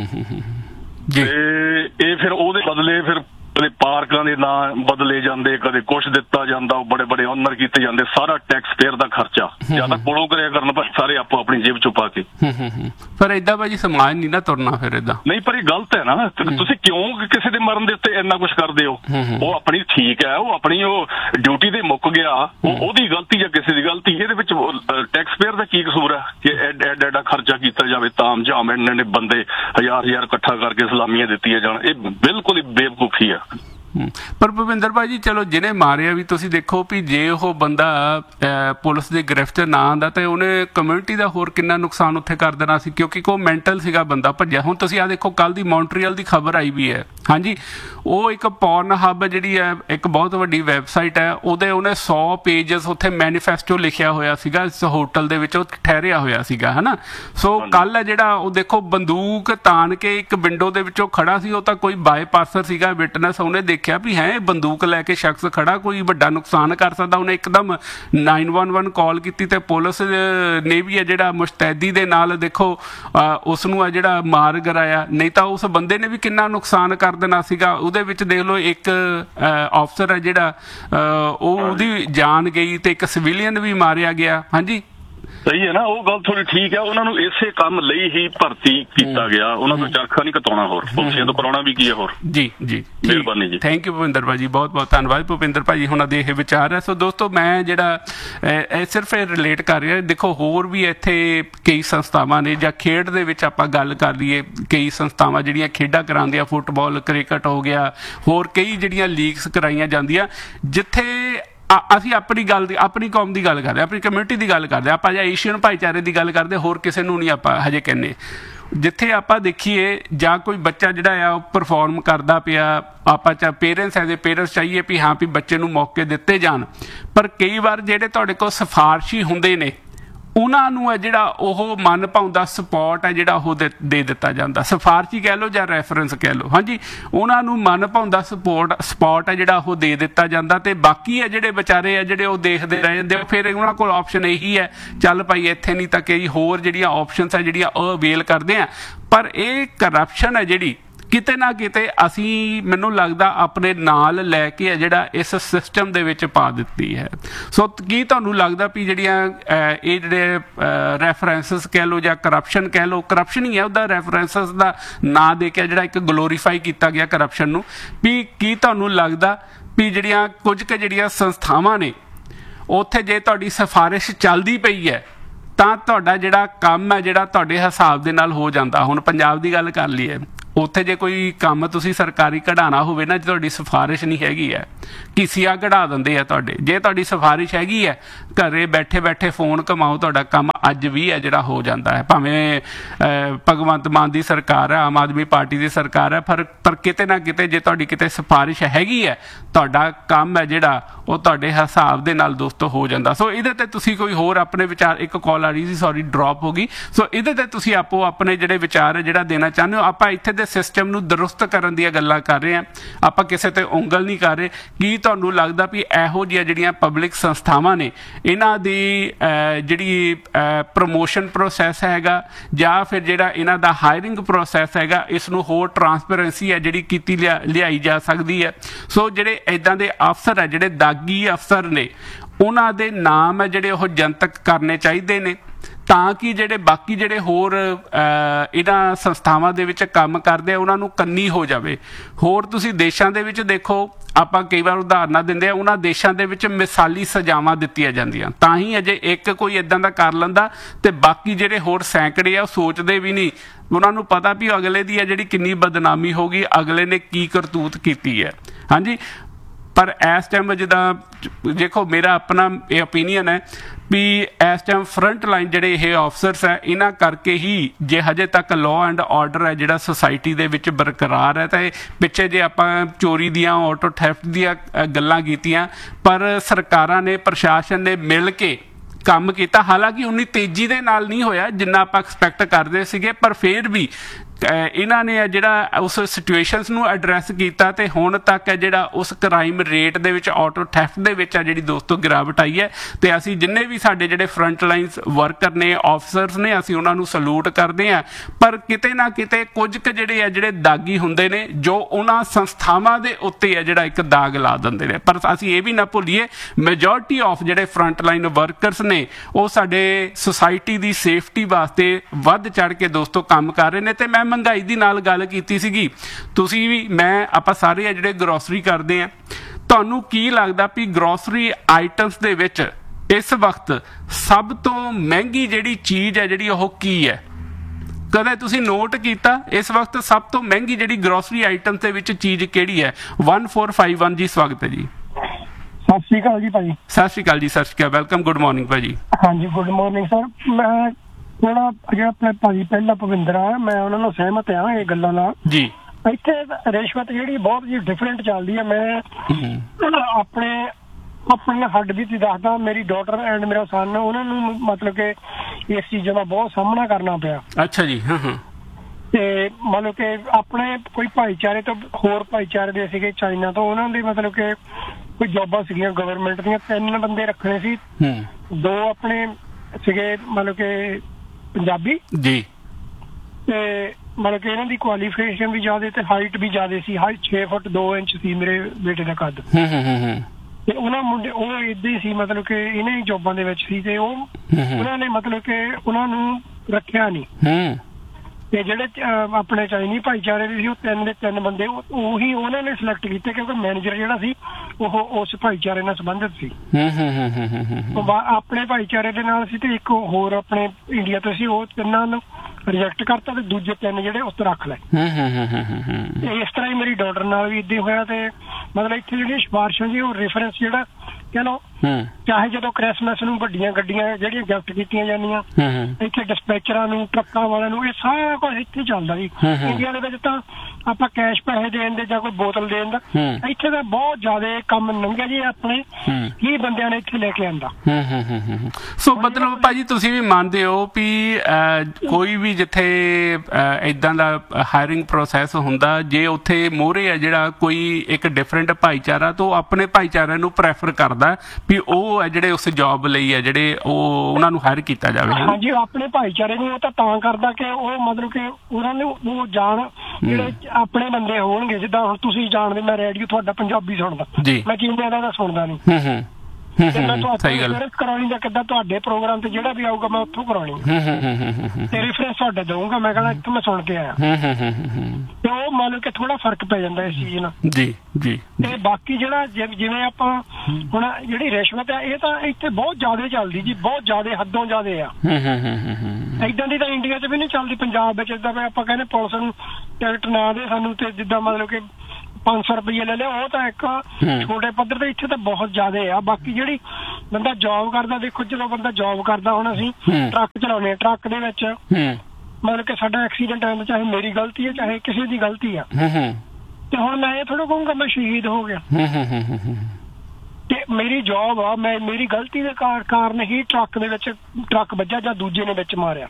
ਤੇ ਇਹ ਫਿਰ ਉਹਦੇ ਬਦਲੇ ਫਿਰ ਕਦੇ ਪਾਰਕਾਂ ਦੇ ਨਾਂ ਬਦਲੇ ਜਾਂਦੇ, ਕਦੇ ਕੁਛ ਦਿੱਤਾ ਜਾਂਦਾ, ਉਹ ਬੜੇ ਬੜੇ ਓਨਰ ਕੀਤੇ ਜਾਂਦੇ, ਸਾਰਾ ਟੈਕਸ ਪੇਅਰ ਦਾ ਖਰਚਾ ਜਾਂ ਤਾਂ ਕੋਲੋਂ ਕਰਿਆ ਕਰਨ, ਪਰ ਸਾਰੇ ਆਪੋ ਆਪਣੀ ਜੇਬ ਚੋਂ ਪਾ ਕੇ। ਪਰ ਏਦਾਂ ਭਾਜੀ ਸਮਾਜ ਨਹੀਂ ਨਾ ਤੁਰਨਾ ਫਿਰ ਏਦਾਂ। ਨਹੀਂ, ਪਰ ਇਹ ਗਲਤ ਹੈ ਨਾ। ਤੁਸੀਂ ਕਿਉਂ ਕਿਸੇ ਦੇ ਮਰਨ ਦੇ ਉੱਤੇ ਇੰਨਾ ਕੁਛ ਕਰਦੇ ਹੋ? ਉਹ ਆਪਣੀ ਠੀਕ ਹੈ, ਉਹ ਆਪਣੀ ਉਹ ਡਿਊਟੀ ਤੇ ਮੁੱਕ ਗਿਆ, ਉਹਦੀ ਗਲਤੀ ਜਾਂ ਕਿਸੇ ਦੀ ਗਲਤੀ, ਇਹਦੇ ਵਿੱਚ ਟੈਕਸ ਪੇਅਰ ਦਾ ਕੀ ਕਸੂਰ ਹੈ ਕਿ ਐਡਾ ਖਰਚਾ ਕੀਤਾ ਜਾਵੇ, ਤਾਮ ਝਾਮ ਇੰਨੇ ਨੇ ਬੰਦੇ ਹਜ਼ਾਰ ਇਕੱਠਾ ਕਰਕੇ ਸਲਾਮੀਆਂ ਦਿੱਤੀਆਂ ਜਾਣ? ਇਹ ਬਿਲਕੁਲ ਹੀ ਬੇਵਕੂਫੀ ਆ। ਪਰ ਭੁਪਿੰਦਰ ਭਾਈ ਜੀ, ਚਲੋ ਜਿਹਨੇ ਮਾਰਿਆ ਵੀ, ਤੁਸੀਂ ਦੇਖੋ ਵੀ ਜੇ ਉਹ ਬੰਦਾ ਪੁਲਿਸ ਦੇ ਗ੍ਰਿਫਤ ਨਾ ਆਉਂਦਾ ਤਾਂ ਉਹਨੇ ਕਮਿਊਨਿਟੀ ਦਾ ਹੋਰ ਕਿੰਨਾ ਨੁਕਸਾਨ ਉੱਥੇ ਕਰ ਦੇਣਾ ਸੀ, ਕਿਉਂਕਿ ਉਹ ਮੈਂਟਲ ਸੀਗਾ ਬੰਦਾ, ਭੱਜਿਆ। ਹੁਣ ਤੁਸੀਂ ਆਹ ਦੇਖੋ, ਕੱਲ੍ਹ ਦੀ ਮੌਂਟਰੀਅਲ ਦੀ ਖਬਰ ਆਈ ਵੀ ਹੈ। ਹਾਂਜੀ, ਉਹ ਇੱਕ ਪੌਰਨ ਹੱਬ ਜਿਹੜੀ ਹੈ, ਇੱਕ ਬਹੁਤ ਵੱਡੀ ਵੈਬਸਾਈਟ ਹੈ, ਉਹਨੇ 100 ਪੇਜਸ ਉੱਥੇ ਮੈਨੀਫੈਸਟੋ ਲਿਖਿਆ ਹੋਇਆ ਸੀਗਾ, ਇਸ ਹੋਟਲ ਦੇ ਵਿੱਚ ਉਹ ਠਹਿਰਿਆ ਹੋਇਆ ਸੀਗਾ, ਹੈ ਨਾ। ਸੋ ਕੱਲ੍ਹ ਹੈ ਜਿਹੜਾ, ਉਹ ਦੇਖੋ ਬੰਦੂਕ ਤਾਣ ਕੇ ਇੱਕ ਵਿੰਡੋ ਦੇ ਵਿੱਚੋਂ ਖੜਾ ਸੀ, ਉਹ ਤਾਂ ਕੋਈ ਬਾਈਪਾਸਰ ਸੀਗਾ, ਵਿਟਨੈਸ, ਉਹਨੇ ਦੇਖਿਆ ਵੀ ਹੈ ਬੰਦੂਕ ਲੈ ਕੇ ਸ਼ਖਸ ਖੜਾ, ਕੋਈ ਵੱਡਾ ਨੁਕਸਾਨ ਕਰ ਸਕਦਾ। ਉਹਨੇ ਇੱਕਦਮ 911 ਕਾਲ ਕੀਤੀ ਤੇ ਪੁਲਿਸ ਨੇ ਵੀ ਹੈ ਜਿਹੜਾ ਮੁਸ਼ਤੈਦੀ ਦੇ ਨਾਲ ਦੇਖੋ ਉਸ ਨੂੰ ਹੈ ਜਿਹੜਾ ਮਾਰ ਗਿਰਾਇਆ, ਨਹੀਂ ਤਾਂ ਉਸ ਬੰਦੇ ਨੇ ਵੀ ਕਿੰਨਾ ਨੁਕਸਾਨ ਕਰ ਦੇਣਾ ਸੀਗਾ। ਉਹਦੇ ਵਿੱਚ ਦੇਖ ਲਓ, ਇੱਕ ਅਫਸਰ ਹੈ ਜਿਹੜਾ ਉਹਦੀ ਜਾਨ ਗਈ ਤੇ ਇੱਕ ਸਿਵਿਲੀਅਨ ਵੀ ਮਾਰਿਆ ਗਿਆ। ਹਾਂਜੀ, ਸਹੀ ਹੈ ਨਾ, ਉਹ ਗੱਲ ਥੋੜੀ ਠੀਕ ਹੈ। ਉਹਨਾਂ ਨੂੰ ਇਸੇ ਕੰਮ ਲਈ ਹੀ ਭਰਤੀ ਕੀਤਾ ਗਿਆ, ਉਹਨਾਂ ਤੋਂ ਚਰਖਾ ਨਹੀਂ ਕਟਾਉਣਾ, ਹੋਰ ਪੁਲਿਸੀਆਂ ਤੋਂ ਕਰਾਉਣਾ ਵੀ ਕੀ ਹੈ ਹੋਰ। ਜੀ ਜੀ, ਮਿਹਰਬਾਨੀ ਜੀ, ਥੈਂਕ ਯੂ ਭੁਪਿੰਦਰ ਭਾਜੀ, ਬਹੁਤ ਬਹੁਤ ਧੰਨਵਾਦ ਭੁਪਿੰਦਰ ਭਾਜੀ ਹੁਣਾਂ ਦੇ ਇਹ ਵਿਚਾਰ ਹੈ। ਸੋ ਦੋਸਤੋ, ਮੈਂ ਜਿਹੜਾ ਇਹ ਸਿਰਫ ਇਹ ਰਿਲੇਟ ਕਰ ਰਿਹਾ, ਦੇਖੋ ਹੋਰ ਵੀ ਇੱਥੇ ਕਈ ਸੰਸਥਾਵਾਂ ਨੇ, ਜਾਂ ਖੇਡ ਦੇ ਵਿੱਚ ਆਪਾਂ ਗੱਲ ਕਰ ਲਈਏ, ਕਈ ਸੰਸਥਾਵਾਂ ਜਿਹੜੀਆਂ ਖੇਡਾਂ ਕਰਾਉਂਦੀਆਂ, ਫੁੱਟਬਾਲ, ਕ੍ਰਿਕਟ ਹੋ ਗਿਆ, ਹੋਰ ਕਈ ਜਿਹੜੀਆਂ ਲੀਗਸ ਕਰਾਈਆਂ ਜਾਂਦੀਆਂ, ਜਿੱਥੇ ਅਸੀਂ ਆਪਣੀ ਗੱਲ ਦੀ, ਆਪਣੀ ਕੌਮ ਦੀ ਗੱਲ ਕਰਦੇ, ਆਪਣੀ ਕਮਿਊਨਿਟੀ ਦੀ ਗੱਲ ਕਰਦੇ, ਆਪਾਂ ਜਾਂ ਏਸ਼ੀਅਨ ਭਾਈਚਾਰੇ ਦੀ ਗੱਲ ਕਰਦੇ, ਹੋਰ ਕਿਸੇ ਨੂੰ ਨਹੀਂ ਆਪਾਂ ਹਜੇ ਕਹਿੰਦੇ। ਜਿੱਥੇ ਆਪਾਂ ਦੇਖੀਏ, ਜਾਂ ਕੋਈ ਬੱਚਾ ਜਿਹੜਾ ਆ ਉਹ ਪਰਫਾਰਮ ਕਰਦਾ ਪਿਆ, ਆਪਾਂ ਚਾਹੇ ਪੇਰੈਂਟਸ ਐਜ਼ ਏ ਪੇਰੈਂਟਸ ਚਾਹੀਏ ਵੀ ਹਾਂ ਵੀ ਬੱਚੇ ਨੂੰ ਮੌਕੇ ਦਿੱਤੇ ਜਾਣ, ਪਰ ਕਈ ਵਾਰ ਜਿਹੜੇ ਤੁਹਾਡੇ ਕੋਲ ਸਿਫਾਰਸ਼ੀ ਹੁੰਦੇ ਨੇ, ਉਹਨਾਂ ਨੂੰ ਹੈ ਜਿਹੜਾ ਉਹ ਮਨ ਭਾਉਂਦਾ ਸਪੋਰਟ ਹੈ ਜਿਹੜਾ ਉਹ ਦੇ ਦਿੱਤਾ ਜਾਂਦਾ, ਸਿਫਾਰਸ਼ੀ ਕਹਿ ਲਓ ਜਾਂ ਰੈਫਰੈਂਸ ਕਹਿ ਲਓ। ਹਾਂਜੀ, ਉਹਨਾਂ ਨੂੰ ਮਨ ਭਾਉਂਦਾ ਸਪੋਰਟ ਹੈ ਜਿਹੜਾ ਉਹ ਦੇ ਦਿੱਤਾ ਜਾਂਦਾ, ਤੇ ਬਾਕੀ ਹੈ ਜਿਹੜੇ ਵਿਚਾਰੇ ਆ ਜਿਹੜੇ ਉਹ ਦੇਖਦੇ ਰਹਿ ਜਾਂਦੇ। ਫਿਰ ਉਹਨਾਂ ਕੋਲ ਆਪਸ਼ਨ ਇਹੀ ਹੈ, ਚੱਲ ਭਾਈ ਇੱਥੇ ਨਹੀਂ ਤਾਂ ਕਈ ਹੋਰ ਜਿਹੜੀਆਂ ਆਪਸ਼ਨਸ ਹੈ ਜਿਹੜੀਆਂ ਉਹ ਅਵੇਲ ਕਰਦੇ ਆ। ਪਰ ਇਹ ਕਰਪਸ਼ਨ ਹੈ ਜਿਹੜੀ ਕਿਤੇ ਨਾ ਕਿਤੇ ਅਸੀਂ, ਮੈਨੂੰ ਲੱਗਦਾ, ਆਪਣੇ ਨਾਲ ਲੈ ਕੇ ਜਿਹੜਾ ਇਸ ਸਿਸਟਮ ਦੇ ਵਿੱਚ ਪਾ ਦਿੱਤੀ ਹੈ। ਸੋ ਕੀ ਤੁਹਾਨੂੰ ਲੱਗਦਾ ਵੀ ਜਿਹੜੀਆਂ ਇਹ ਜਿਹੜੇ ਰੈਫਰੈਂਸਸ ਕਹਿ ਲਓ ਜਾਂ ਕਰਪਸ਼ਨ ਕਹਿ ਲਓ, ਕਰਪਸ਼ਨ ਹੀ ਹੈ, ਉਹਦਾ ਰੈਫਰੈਂਸਸ ਦਾ ਨਾਂ ਦੇ ਕੇ ਜਿਹੜਾ ਇੱਕ ਗਲੋਰੀਫਾਈ ਕੀਤਾ ਗਿਆ ਕਰਪਸ਼ਨ ਨੂੰ, ਵੀ ਕੀ ਤੁਹਾਨੂੰ ਲੱਗਦਾ ਵੀ ਜਿਹੜੀਆਂ ਕੁਝ ਕੁ ਜਿਹੜੀਆਂ ਸੰਸਥਾਵਾਂ ਨੇ, ਉੱਥੇ ਜੇ ਤੁਹਾਡੀ ਸਿਫਾਰਿਸ਼ ਚੱਲਦੀ ਪਈ ਹੈ ਤਾਂ ਤੁਹਾਡਾ ਜਿਹੜਾ ਕੰਮ ਹੈ ਜਿਹੜਾ ਤੁਹਾਡੇ ਹਿਸਾਬ ਦੇ ਨਾਲ ਹੋ ਜਾਂਦਾ? ਹੁਣ ਪੰਜਾਬ ਦੀ ਗੱਲ ਕਰ ਲਈਏ, ਉੱਥੇ ਜੇ ਕੋਈ ਕੰਮ ਤੁਸੀਂ ਸਰਕਾਰੀ ਕਢਾਉਣਾ ਹੋਵੇ ਨਾ, ਜੇ ਤੁਹਾਡੀ ਸਿਫਾਰਿਸ਼ ਨਹੀਂ ਹੈਗੀ ਹੈ, ਕੀਸੀਆ ਕਢਾ ਦਿੰਦੇ ਆ ਤੁਹਾਡੇ। ਜੇ ਤੁਹਾਡੀ ਸਿਫਾਰਿਸ਼ ਹੈਗੀ ਹੈ, ਘਰੇ ਬੈਠੇ ਬੈਠੇ ਫੋਨ ਘੁਮਾਓ, ਤੁਹਾਡਾ ਕੰਮ ਅੱਜ ਵੀ ਹੈ ਜਿਹੜਾ ਹੋ ਜਾਂਦਾ ਹੈ। ਭਾਵੇਂ ਭਗਵੰਤ ਮਾਨ ਦੀ ਸਰਕਾਰ ਹੈ, ਆਮ ਆਦਮੀ ਪਾਰਟੀ ਦੀ ਸਰਕਾਰ ਹੈ, ਪਰ ਕਿਤੇ ਨਾ ਕਿਤੇ ਜੇ ਤੁਹਾਡੀ ਕਿਤੇ ਸਿਫਾਰਿਸ਼ ਹੈਗੀ ਹੈ, ਤੁਹਾਡਾ ਕੰਮ ਹੈ ਜਿਹੜਾ ਉਹ ਤੁਹਾਡੇ ਹਿਸਾਬ ਦੇ ਨਾਲ ਦੋਸਤੋ ਹੋ ਜਾਂਦਾ। ਸੋ ਇਹਦੇ ਤੇ ਤੁਸੀਂ ਕੋਈ ਹੋਰ ਆਪਣੇ ਵਿਚਾਰ, ਇੱਕ ਕਾਲ ਆ ਰਹੀ ਸੀ, ਸੌਰੀ ਡਰੋਪ ਹੋ ਗਈ। ਸੋ ਇਹਦੇ ਤੇ ਤੁਸੀਂ ਆਪੋ ਆਪਣੇ ਜਿਹੜੇ ਵਿਚਾਰ ਹੈ ਜਿਹੜਾ ਦੇਣਾ ਚਾਹੁੰਦੇ ਹੋ। ਆਪਾਂ ਇੱਥੇ ਦੇ ਸਿਸਟਮ ਨੂੰ ਦਰੁਸਤ ਕਰਨ ਦੀਆਂ ਗੱਲਾਂ ਕਰ ਰਹੇ ਹਾਂ, ਆਪਾਂ ਕਿਸੇ ਤੇ ਉਂਗਲ ਨਹੀਂ ਕਰ ਰਹੇ। ਕੀ ਤੁਹਾਨੂੰ ਲੱਗਦਾ ਵੀ ਇਹੋ ਜਿਹੀਆਂ ਜਿਹੜੀਆਂ ਪਬਲਿਕ ਸੰਸਥਾਵਾਂ ਨੇ ਇਹਨਾਂ ਦੀ ਜਿਹੜੀ ਪ੍ਰਮੋਸ਼ਨ ਪ੍ਰੋਸੈਸ ਹੈਗਾ ਜਾਂ ਫਿਰ ਜਿਹੜਾ ਇਹਨਾਂ ਦਾ ਹਾਇਰਿੰਗ ਪ੍ਰੋਸੈਸ ਹੈਗਾ, ਇਸ ਨੂੰ ਹੋਰ ਟਰਾਂਸਪੇਰੈਂਸੀ ਹੈ ਜਿਹੜੀ ਕੀਤੀ ਲਿਆਈ ਜਾ ਸਕਦੀ ਹੈ? ਸੋ ਜਿਹੜੇ ਇੱਦਾਂ ਦੇ ਅਫਸਰ ਹੈ, ਜਿਹੜੇ ਦਾਗੀ ਅਫਸਰ ਨੇ, ਉਹਨਾਂ ਦੇ ਨਾਮ ਹੈ ਜਿਹੜੇ ਉਹ ਜਨਤਕ ਕਰਨੇ ਚਾਹੀਦੇ ਨੇ ਤਾਂ ਕਿ ਜਿਹੜੇ ਬਾਕੀ ਜਿਹੜੇ ਹੋਰ ਇਹਨਾਂ ਸੰਸਥਾਵਾਂ ਦੇ ਵਿੱਚ ਕੰਮ ਕਰਦੇ ਆ ਉਹਨਾਂ ਨੂੰ ਕੰਨੀ ਹੋ ਜਾਵੇ। ਹੋਰ ਤੁਸੀਂ ਦੇਸ਼ਾਂ ਦੇ ਵਿੱਚ ਦੇਖੋ, ਆਪਾਂ ਕਈ ਵਾਰ ਉਦਾਹਰਨਾਂ ਦਿੰਦੇ ਆ, ਉਹਨਾਂ ਦੇਸ਼ਾਂ ਦੇ ਵਿੱਚ ਮਿਸਾਲੀ ਸਜ਼ਾਵਾਂ ਦਿੱਤੀਆਂ ਜਾਂਦੀਆਂ, ਤਾਂ ਹੀ ਅਜੇ ਇੱਕ ਕੋਈ ਇੱਦਾਂ ਦਾ ਕਰ ਲੈਂਦਾ ਤੇ ਬਾਕੀ ਜਿਹੜੇ ਹੋਰ ਸੈਂਕੜੇ ਆ ਉਹ ਸੋਚਦੇ ਵੀ ਨਹੀਂ। ਉਹਨਾਂ ਨੂੰ ਪਤਾ ਵੀ ਅਗਲੇ ਦੀ ਆ ਜਿਹੜੀ ਕਿੰਨੀ ਬਦਨਾਮੀ ਹੋ ਗਈ, ਅਗਲੇ ਨੇ ਕੀ ਕਰਤੂਤ ਕੀਤੀ ਹੈ। ਹਾਂਜੀ, ਪਰ ਇਸ ਟਾਈਮ ਜਿੱਦਾਂ ਦੇਖੋ, ਮੇਰਾ ਆਪਣਾ ਇਹ ਓਪੀਨੀਅਨ ਹੈ ਵੀ ਇਸ ਟਾਈਮ ਫਰੰਟ ਲਾਈਨ ਜਿਹੜੇ ਇਹ ਆਫਸਰਸ ਹੈ, ਇਹਨਾਂ ਕਰਕੇ ਹੀ ਜੇ ਹਜੇ ਤੱਕ ਲਾਅ ਐਂਡ ਆਰਡਰ ਹੈ ਜਿਹੜਾ ਸੁਸਾਇਟੀ ਦੇ ਵਿੱਚ ਬਰਕਰਾਰ ਹੈ। ਤਾਂ ਇਹ ਪਿੱਛੇ ਜੇ ਆਪਾਂ ਚੋਰੀ ਦੀਆਂ, ਆਟੋ ਥੈਫਟ ਦੀਆਂ ਗੱਲਾਂ ਕੀਤੀਆਂ, ਪਰ ਸਰਕਾਰਾਂ ਨੇ, ਪ੍ਰਸ਼ਾਸਨ ਨੇ ਮਿਲ ਕੇ ਕੰਮ ਕੀਤਾ। ਹਾਲਾਂਕਿ ਉਨੀ ਤੇਜ਼ੀ ਦੇ ਨਾਲ ਨਹੀਂ ਹੋਇਆ ਜਿੰਨਾ ਆਪਾਂ ਐਕਸਪੈਕਟ ਕਰਦੇ ਸੀਗੇ, ਪਰ ਫਿਰ ਵੀ ਇਹਨਾਂ ਨੇ ਜਿਹੜਾ ਉਸ ਸਿਚੁਏਸ਼ਨਸ ਨੂੰ ਐਡਰੈਸ ਕੀਤਾ ਤੇ ਹੁਣ ਤੱਕ ਹੈ ਜਿਹੜਾ ਉਸ ਕ੍ਰਾਈਮ ਰੇਟ ਦੇ ਵਿੱਚ, ਆਟੋ ਥੈਫਟ ਦੇ ਵਿੱਚ ਆ ਜਿਹੜੀ ਦੋਸਤੋ ਗਿਰਾਵਟ ਆਈ ਹੈ। ਤੇ ਅਸੀਂ ਜਿੰਨੇ ਵੀ ਸਾਡੇ ਜਿਹੜੇ ਫਰੰਟ ਲਾਈਨਸ ਵਰਕਰ ਨੇ, ਆਫਸਰਸ ਨੇ, ਅਸੀਂ ਉਹਨਾਂ ਨੂੰ ਸਲੂਟ ਕਰਦੇ ਹਾਂ। ਪਰ ਕਿਤੇ ਨਾ ਕਿਤੇ ਕੁਝ ਕੁ ਜਿਹੜੇ ਆ ਜਿਹੜੇ ਦਾਗੀ ਹੁੰਦੇ ਨੇ ਜੋ ਉਹਨਾਂ ਸੰਸਥਾਵਾਂ ਦੇ ਉੱਤੇ ਹੈ ਜਿਹੜਾ ਇੱਕ ਦਾਗ ਲਾ ਦਿੰਦੇ ਨੇ। ਪਰ ਅਸੀਂ ਇਹ ਵੀ ਨਾ ਭੁੱਲੀਏ, ਮੈਜੋਰਟੀ ਆਫ ਜਿਹੜੇ ਫਰੰਟ ਲਾਈਨ ਵਰਕਰਸ ਨੇ ਉਹ ਸਾਡੇ ਸੁਸਾਇਟੀ ਦੀ ਸੇਫਟੀ ਵਾਸਤੇ ਵੱਧ ਚੜ ਕੇ ਦੋਸਤੋ ਕੰਮ ਕਰ ਰਹੇ ਨੇ। ਤੇ ਮੈਂ ਮਹਿੰਗਾਈ ਦੀ ਨਾਲ ਗੱਲ ਕੀਤੀ ਸੀਗੀ, ਤੁਸੀਂ ਵੀ, ਮੈਂ, ਆਪਾਂ ਸਾਰੇ ਆ ਜਿਹੜੇ ਗਰੋਸਰੀ ਕਰਦੇ ਆ, ਤੁਹਾਨੂੰ ਕੀ ਲੱਗਦਾ ਵੀ ਗਰੋਸਰੀ ਆਈਟਮਸ ਦੇ ਵਿੱਚ ਇਸ ਵਕਤ ਸਭ ਤੋਂ ਮਹਿੰਗੀ ਜਿਹੜੀ ਚੀਜ਼ ਹੈ ਜਿਹੜੀ ਉਹ ਕੀ ਹੈ? ਕਦੇ ਤੁਸੀਂ ਨੋਟ ਕੀਤਾ ਇਸ ਵਕਤ ਸਭ ਤੋਂ ਮਹਿੰਗੀ ਜਿਹੜੀ ਗਰੋਸਰੀ ਆਈਟਮ ਦੇ ਵਿੱਚ ਚੀਜ਼ ਕਿਹੜੀ ਹੈ? 1451 ਜੀ, ਸਵਾਗਤ ਹੈ ਜੀ। ਸਤਿ ਸ਼੍ਰੀ ਅਕਾਲ ਜੀ ਭਾਜੀ। ਸਤਿ ਸ਼੍ਰੀ ਅਕਾਲ ਜੀ, ਸਤਿ ਸ਼੍ਰੀ ਅਕਾਲ, ਵੈਲਕਮ, ਗੁੱਡ ਮਾਰਨਿੰਗ ਭਾਜੀ। ਹਾਂਜੀ, ਗੁੱਡ ਮਾਰਨਿੰਗ ਸਰ। ਮੈਂ ਥੋੜਾ ਜਿਹੜਾ ਆਪਣੇ ਭਾਜੀ ਪਹਿਲਾ ਭਵਿੰਦਰ ਆ, ਮੈਂ ਉਹਨਾਂ ਨਾਲ ਸਹਿਮਤ ਹਾਂ ਇਹ ਗੱਲਾਂ ਨਾਲ ਜੀ। ਇੱਥੇ ਰਿਸ਼ਵਤ ਜਿਹੜੀ ਬਹੁਤ ਜੀ ਡਿਫਰੈਂਟ ਚੱਲਦੀ ਹੈ। ਮੈਂ ਆਪਣੇ ਹੱਡ ਬੀਤੀ ਦੱਸਦਾ, ਮੇਰੀ ਡਾਟਰ ਐਂਡ ਮੇਰਾ ਸਨ, ਉਹਨਾਂ ਨੂੰ ਮਤਲਬ ਕਿ ਇਸ ਚੀਜ਼ਾਂ ਦਾ ਬਹੁਤ ਸਾਹਮਣਾ ਕਰਨਾ ਪਿਆ। ਅੱਛਾ ਜੀ। ਤੇ ਮਤਲਬ ਕਿ ਆਪਣੇ ਕੋਈ ਭਾਈਚਾਰੇ ਤੋਂ ਹੋਰ ਭਾਈਚਾਰੇ ਦੇ ਸੀਗੇ ਚਾਈਨਾ ਤੋਂ, ਉਹਨਾਂ ਦੇ ਮਤਲਬ ਕਿ ਕੋਈ ਜੋਬਾਂ ਸੀਗੀਆਂ ਗਵਰਨਮੈਂਟ ਦੀਆਂ, 3 ਬੰਦੇ ਰੱਖਣੇ ਸੀ, 2 ਆਪਣੇ ਸੀਗੇ ਮਤਲਬ ਕਿ ਪੰਜਾਬੀ ਜੀ, ਤੇ ਮਤਲਬ ਕਿ ਇਹਨਾਂ ਦੀ ਕੁਆਲੀਫਿਕੇਸ਼ਨ ਵੀ ਜ਼ਿਆਦਾ ਤੇ ਹਾਈਟ ਵੀ ਜ਼ਿਆਦਾ ਸੀ। ਹਾਈਟ 6 ਫੁੱਟ 2 ਇੰਚ ਸੀ ਮੇਰੇ ਬੇਟੇ ਦਾ ਕੱਦ। ਤੇ ਉਹਨਾਂ ਮੁੰਡੇ ਉਹ ਏਦਾਂ ਹੀ ਸੀ, ਮਤਲਬ ਕਿ ਇਹਨਾਂ ਹੀ ਜੋਬਾਂ ਦੇ ਵਿੱਚ ਸੀ ਤੇ ਉਹਨਾਂ ਨੇ ਮਤਲਬ ਕਿ ਉਹਨਾਂ ਨੂੰ ਰੱਖਿਆ ਨਹੀਂ। ਤੇ ਜਿਹੜੇ ਆਪਣੇ ਚਾਈਨੀ ਭਾਈਚਾਰੇ ਦੇ ਸੀ ਉਹ 3 ਦੇ 3 ਬੰਦੇ ਉਹੀ ਉਹਨਾਂ ਨੇ ਸਿਲੈਕਟ ਕੀਤੇ, ਕਿਉਂਕਿ ਮੈਨੇਜਰ ਜਿਹੜਾ ਸੀ ਉਹ ਉਸ ਭਾਈਚਾਰੇ ਨਾਲ ਸੰਬੰਧਿਤ ਸੀ। ਆਪਣੇ ਭਾਈਚਾਰੇ ਦੇ ਨਾਲ ਸੀ ਤੇ ਇੱਕ ਹੋਰ ਆਪਣੇ ਇੰਡੀਆ ਤੋਂ ਸੀ, ਉਹ ਤਿੰਨਾਂ ਨੂੰ ਰਿਜੈਕਟ ਕਰਤਾ ਤੇ ਦੂਜੇ 3 ਜਿਹੜੇ ਉਸ ਤੋਂ ਰੱਖ ਲਏ। ਇਸ ਤਰ੍ਹਾਂ ਹੀ ਮੇਰੀ ਡਾਟਰ ਨਾਲ ਵੀ ਏਦਾਂ ਹੋਇਆ। ਤੇ ਮਤਲਬ ਇੱਥੇ ਜਿਹੜੀਆਂ ਸਿਫਾਰਿਸ਼ਾਂ ਜੀ ਉਹ ਰੈਫਰੈਂਸ ਜਿਹੜਾ ਕਹਿ ਲਓ, ਚਾਹੇ ਜਦੋਂ ਕ੍ਰਿਸਮਸ ਨੂੰ ਵੱਡੀਆਂ ਗੱਡੀਆਂ ਜਿਹੜੀਆਂ ਗਿਫਟ ਕੀਤੀਆਂ ਜਾਂਦੀਆਂ, ਇੱਥੇ ਡਿਸਪੈਚਰਾਂ ਨੂੰ, ਟਰੱਕਾਂ ਵਾਲਿਆਂ ਨੂੰ, ਇਹ ਸਾਰਾ ਕੁਝ ਇੱਥੇ ਚੱਲਦਾ ਜੀ। ਇੰਡੀਆ ਦੇ ਵਿੱਚ ਤਾਂ ਆਪਾਂ ਕੈਸ਼ ਪੈਸੇ ਦੇਣ ਦੇ ਜਾਂ ਕੋਈ ਬੋਤਲ ਦੇਣ ਦਾ, ਇੱਥੇ ਤਾਂ ਬਹੁਤ ਜ਼ਿਆਦਾ ਕੰਮ ਲੰਘਿਆ ਜੀ। ਆਪਣੇ 20 ਬੰਦਿਆਂ ਨੇ ਇੱਥੇ ਲੈ ਕੇ ਆਂਦਾ। ਸੋ ਮਤਲਬ ਭਾਜੀ ਤੁਸੀਂ ਵੀ ਮੰਨਦੇ ਹੋ ਵੀ ਕੋਈ ਵੀ ਜਿੱਥੇ ਏਦਾਂ ਦਾ ਹਾਇਰਿੰਗ ਪ੍ਰੋਸੈਸ ਹੁੰਦਾ, ਜੇ ਉੱਥੇ ਮੋਹਰੇ ਆ ਜਿਹੜਾ ਕੋਈ ਇੱਕ ਡਿਫਰੈਂਟ ਭਾਈਚਾਰਾ, ਤਾਂ ਉਹ ਆਪਣੇ ਭਾਈਚਾਰੇ ਨੂੰ ਪ੍ਰੈਫਰ ਕਰਦਾ ਵੀ ਉਹ ਹੈ ਜਿਹੜੇ ਉਸ ਜੌਬ ਲਈ ਹੈ ਜਿਹੜੇ ਉਹਨਾਂ ਨੂੰ ਹਾਇਰ ਕੀਤਾ ਜਾਵੇ। ਹਾਂਜੀ, ਆਪਣੇ ਭਾਈਚਾਰੇ ਨੂੰ ਉਹ ਤਾਂ ਕਰਦਾ ਕਿ ਉਹ ਮਤਲਬ ਕਿ ਉਹਨਾਂ ਨੂੰ ਉਹ ਜਾਣ, ਜਿਹੜੇ ਆਪਣੇ ਬੰਦੇ ਹੋਣਗੇ। ਜਿੱਦਾਂ ਹੁਣ ਤੁਸੀਂ ਜਾਣਦੇ, ਮੈਂ ਰੇਡੀਓ ਤੁਹਾਡਾ ਪੰਜਾਬੀ ਸੁਣਦਾ, ਮੈਂ ਚੀਜ਼ਾਂ ਦਾ ਸੁਣਦਾ ਨਹੀਂ। ਸਹੀ ਗੱਲ ਕਰਾਉਣੀ ਦਾ ਕਿੱਦਾਂ ਤੁਹਾਡੇ ਪ੍ਰੋਗਰਾਮ ਤੇ ਜਿਹੜਾ ਵੀ ਆਊਗਾ ਮੈਂ ਉੱਥੋਂ ਕਰਾਉਣੀ ਤੇ ਰੈਫਰੈਂਸ ਤੁਹਾਡੇ ਦਊਂਗਾ। ਮੈਂ ਕਹਿੰਦਾ ਇੱਥੋਂ ਮੈਂ ਸੁਣ ਕੇ ਆਇਆ ਤੇ ਉਹ ਮੰਨ ਲਓ ਕਿ ਥੋੜਾ ਫਰਕ ਪੈ ਜਾਂਦਾ ਇਸ ਚੀਜ਼ ਨਾਲ ਜੀ ਜੀ। ਤੇ ਬਾਕੀ ਜਿਹੜਾ ਜਿਵੇਂ ਆਪਾਂ ਹੁਣ ਜਿਹੜੀ ਰਿਸ਼ਵਤ ਹੈ ਇਹ ਤਾਂ ਇੱਥੇ ਬਹੁਤ ਜ਼ਿਆਦਾ ਚੱਲਦੀ ਜੀ, ਬਹੁਤ ਜ਼ਿਆਦਾ, ਹੱਦੋਂ ਜ਼ਿਆਦਾ ਆ। ਏਦਾਂ ਦੀ ਤਾਂ ਇੰਡੀਆ 'ਚ ਵੀ ਨਹੀਂ ਚੱਲਦੀ। ਪੰਜਾਬ ਵਿੱਚ ਏਦਾਂ ਆਪਾਂ ਕਹਿੰਦੇ ਪੁਲਿਸ ਨੂੰ ਟਿਕਟ ਨਾ ਦੇ ਸਾਨੂੰ, ਤੇ ਜਿੱਦਾਂ ਮਤਲਬ ਕਿ 500 ਰੁਪਏ ਲੈ ਲਿਆ, ਉਹ ਤਾਂ ਇੱਕ ਛੋਟੇ ਪੱਧਰ ਤੇ, ਇੱਥੇ ਤਾਂ ਬਹੁਤ ਜ਼ਿਆਦਾ ਆ। ਬਾਕੀ ਜਿਹੜੀ ਬੰਦਾ ਜੌਬ ਕਰਦਾ, ਦੇਖੋ ਜਦੋਂ ਬੰਦਾ ਜੌਬ ਕਰਦਾ, ਹੁਣ ਅਸੀਂ ਟਰੱਕ ਚਲਾਉਂਦੇ, ਟਰੱਕ ਦੇ ਵਿੱਚ ਮਤਲਬ ਕਿ ਸਾਡਾ ਐਕਸੀਡੈਂਟ ਹੁੰਦਾ, ਚਾਹੇ ਮੇਰੀ ਗਲਤੀ ਹੈ ਚਾਹੇ ਕਿਸੇ ਦੀ ਗਲਤੀ ਆ, ਤੇ ਹੁਣ ਮੈਂ ਇਹ ਥੋੜਾ ਕਹੂੰਗਾ ਮੈਂ ਸ਼ਹੀਦ ਹੋ ਗਿਆ, ਤੇ ਮੇਰੀ ਜੌਬ ਆ, ਮੈਂ ਮੇਰੀ ਗਲਤੀ ਦੇ ਕਾਰਨ ਹੀ ਟਰੱਕ ਦੇ ਵਿੱਚ ਟਰੱਕ ਵੱਜਾ ਜਾਂ ਦੂਜੇ ਨੇ ਵਿੱਚ ਮਾਰਿਆ।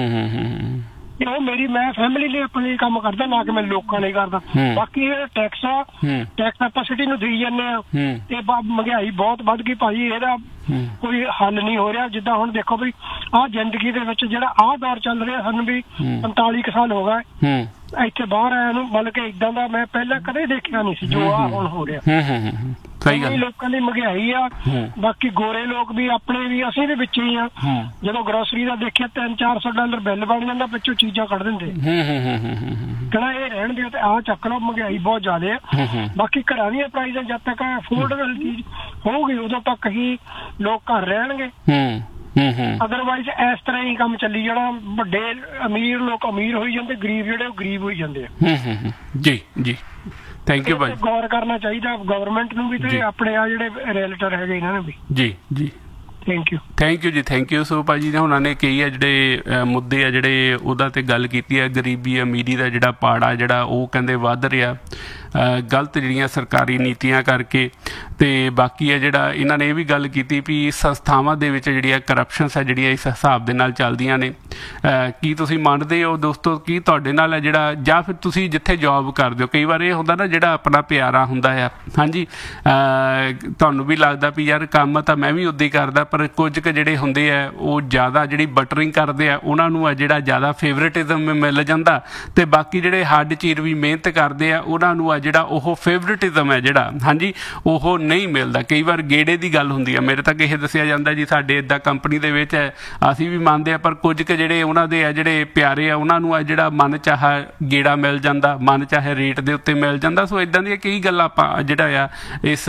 ਉਹ ਮੇਰੀ, ਮੈਂ ਫੈਮਿਲੀ ਲਈ ਆਪਣੇ ਲਈ ਕੰਮ ਕਰਦਾ, ਨਾ ਕਿ ਮੈਂ ਲੋਕਾਂ ਲਈ ਕਰਦਾ। ਬਾਕੀ ਇਹ ਟੈਕਸ ਆ, ਟੈਕਸ ਆਪਾਂ ਸਿਟੀ ਨੂੰ ਦੇਈ ਜਾਂਦੇ ਆ, ਤੇ ਮਹਿੰਗਾਈ ਬਹੁਤ ਵੱਧ ਗਈ ਭਾਜੀ, ਇਹਦਾ ਕੋਈ ਹੱਲ ਨਹੀਂ ਹੋ ਰਿਹਾ। ਜਿੱਦਾਂ ਹੁਣ ਦੇਖੋ ਵੀ ਆਹ ਜ਼ਿੰਦਗੀ ਦੇ ਵਿੱਚ ਜਿਹੜਾ ਆਹ ਦੌਰ ਚੱਲ ਰਿਹਾ, ਸਾਨੂੰ ਵੀ 45 ਕੁ ਸਾਲ ਹੋ ਗਏ ਇੱਥੇ ਬਾਹਰ ਆਇਆ ਨੂੰ, ਮਤਲਬ ਕਿ ਇਦਾਂ ਦਾ ਮੈਂ ਪਹਿਲਾਂ ਕਦੇ ਦੇਖਿਆ ਨਹੀਂ ਸੀ ਜੋ ਆਹ ਹੁਣ ਹੋ ਰਿਹਾ। ਲੋਕਾਂ ਦੀ ਮਹਿੰਗਾਈ ਆ, ਬਾਕੀ ਗੋਰੇ ਲੋਕ ਵੀ, ਆਪਣੇ ਵੀ, ਅਸੀਂ ਵੀ ਵਿੱਚ ਹੀ ਆ। ਜਦੋਂ ਗਰੋਸਰੀ ਦਾ ਦੇਖਿਆ $300-400 ਬਿੱਲ ਬਣ ਜਾਂਦਾ, ਵਿੱਚੋਂ ਚੀਜ਼ਾਂ ਕੱਢ ਦਿੰਦੇ, ਕਹਿੰਦਾ ਇਹ ਰਹਿਣ ਦਿਓ ਤੇ ਆਹ ਚੱਕ ਲਓ। ਮਹਿੰਗਾਈ ਬਹੁਤ ਜ਼ਿਆਦਾ ਆ। ਬਾਕੀ ਘਰਾਂ ਦੀਆਂ ਪ੍ਰਾਈਜ਼ਾਂ ਜਦ ਤੱਕ ਅਫੋਰਡੇਬਲ ਚੀਜ਼ ਹੋਊਗੀ ਉਦੋਂ ਤੱਕ ਹੀ ਲੋਕ ਘਰ ਰਹਿਣਗੇ। ਅਦਰਵਾਈਜ਼ ਇਸ ਤਰ੍ਹਾਂ ਹੀ ਕੰਮ ਚੱਲੀ ਜਾਣਾ, ਵੱਡੇ ਅਮੀਰ ਲੋਕ ਅਮੀਰ ਹੋਈ ਜਾਂਦੇ, ਗਰੀਬ ਜਿਹੜੇ ਉਹ ਗਰੀਬ ਹੋਈ ਜਾਂਦੇ ਆ। ਜੀ ਜੀ, ਥੈਂਕ ਯੂ ਭਾਈ। ਗੌਰ ਕਰਨਾ ਚਾਹੀਦਾ ਗਵਰਨਮੈਂਟ ਨੂੰ ਵੀ ਤੇ ਆਪਣੇ ਆ ਜਿਹੜੇ ਰਿਲੇਟਰ ਹੈਗੇ ਇਹਨਾਂ ਨੂੰ ਵੀ। ਜੀ ਜੀ, ਥੈਂਕ ਯੂ ਜੀ, ਥੈਂਕ ਯੂ। ਸੋ ਭਾਜੀ ਨੇ ਉਹਨਾਂ ਨੇ ਕਈ ਆ ਜਿਹੜੇ ਮੁੱਦੇ ਆ ਜਿਹੜੇ ਉਹਦਾ ਤੇ ਗੱਲ ਕੀਤੀ ਹੈ, ਗਰੀਬੀ ਅਮੀਰੀ ਦਾ ਜਿਹੜਾ ਪਾੜਾ ਜਿਹੜਾ ਉਹ ਕਹਿੰਦੇ ਵੱਧ ਰਿਹਾ ਗਲਤ ਜਿਹੜੀਆਂ ਸਰਕਾਰੀ ਨੀਤੀਆਂ ਕਰਕੇ, ਤੇ ਬਾਕੀ ਹੈ ਜਿਹੜਾ ਇਹਨਾਂ ਨੇ ਇਹ ਵੀ ਗੱਲ ਕੀਤੀ ਵੀ ਸੰਸਥਾਵਾਂ ਦੇ ਵਿੱਚ ਜਿਹੜੀਆਂ ਕਰਪਸ਼ਨਸ ਹੈ ਜਿਹੜੀਆਂ ਇਸ ਹਿਸਾਬ ਦੇ ਨਾਲ ਚੱਲਦੀਆਂ ਨੇ। ਕੀ ਤੁਸੀਂ ਮੰਨਦੇ ਹੋ ਦੋਸਤੋ, ਕੀ ਤੁਹਾਡੇ ਨਾਲ ਹੈ ਜਿਹੜਾ, ਜਾਂ ਫਿਰ ਤੁਸੀਂ ਜਿੱਥੇ ਜੌਬ ਕਰਦੇ ਹੋ, ਕਈ ਵਾਰ ਇਹ ਹੁੰਦਾ ਨਾ ਜਿਹੜਾ ਆਪਣਾ ਪਿਆਰਾ ਹੁੰਦਾ ਆ, ਹਾਂਜੀ ਤੁਹਾਨੂੰ ਵੀ ਲੱਗਦਾ ਵੀ ਯਾਰ ਕੰਮ ਤਾਂ ਮੈਂ ਵੀ ਉੱਦਾਂ ਹੀ ਕਰਦਾ, ਪਰ ਕੁਝ ਕੁ ਜਿਹੜੇ ਹੁੰਦੇ ਆ ਉਹ ਜ਼ਿਆਦਾ ਜਿਹੜੀ ਬਟਰਿੰਗ ਕਰਦੇ ਆ ਉਹਨਾਂ ਨੂੰ ਆ ਜਿਹੜਾ ਜ਼ਿਆਦਾ ਫੇਵਰੇਟਿਜ਼ਮ ਮਿਲ ਜਾਂਦਾ, ਤੇ ਬਾਕੀ ਜਿਹੜੇ ਹੱਡ ਚੀਰ ਵੀ ਮਿਹਨਤ ਕਰਦੇ ਆ ਉਹਨਾਂ ਨੂੰ ਆ ਜਿਹੜਾ ਉਹ ਫੇਵਰੇਟਿਜ਼ਮ ਹੈ ਜਿਹੜਾ, ਹਾਂਜੀ ਉਹ ਨਹੀਂ ਮਿਲਦਾ। ਕਈ ਵਾਰ ਗੇੜੇ ਦੀ ਗੱਲ ਹੁੰਦੀ ਆ, ਮੇਰੇ ਤੱਕ ਇਹ ਦੱਸਿਆ ਜਾਂਦਾ ਜੀ ਸਾਡੇ ਇੱਦਾਂ ਕੰਪਨੀ ਦੇ ਵਿੱਚ ਹੈ, ਅਸੀਂ ਵੀ ਮੰਨਦੇ ਆ, ਪਰ ਕੁਝ ਕੁ ਜਿਹੜੇ ਉਹਨਾਂ ਦੇ ਆ ਜਿਹੜੇ ਪਿਆਰੇ ਆ ਉਹਨਾਂ ਨੂੰ ਆ ਜਿਹੜਾ ਮਨ ਚਾਹਾ ਗੇੜਾ ਮਿਲ ਜਾਂਦਾ, ਮਨ ਚਾਹੇ ਰੇਟ ਦੇ ਉੱਤੇ ਮਿਲ ਜਾਂਦਾ। ਸੋ ਇੱਦਾਂ ਦੀਆਂ ਕਈ ਗੱਲਾਂ ਆਪਾਂ ਜਿਹੜਾ ਆ ਇਸ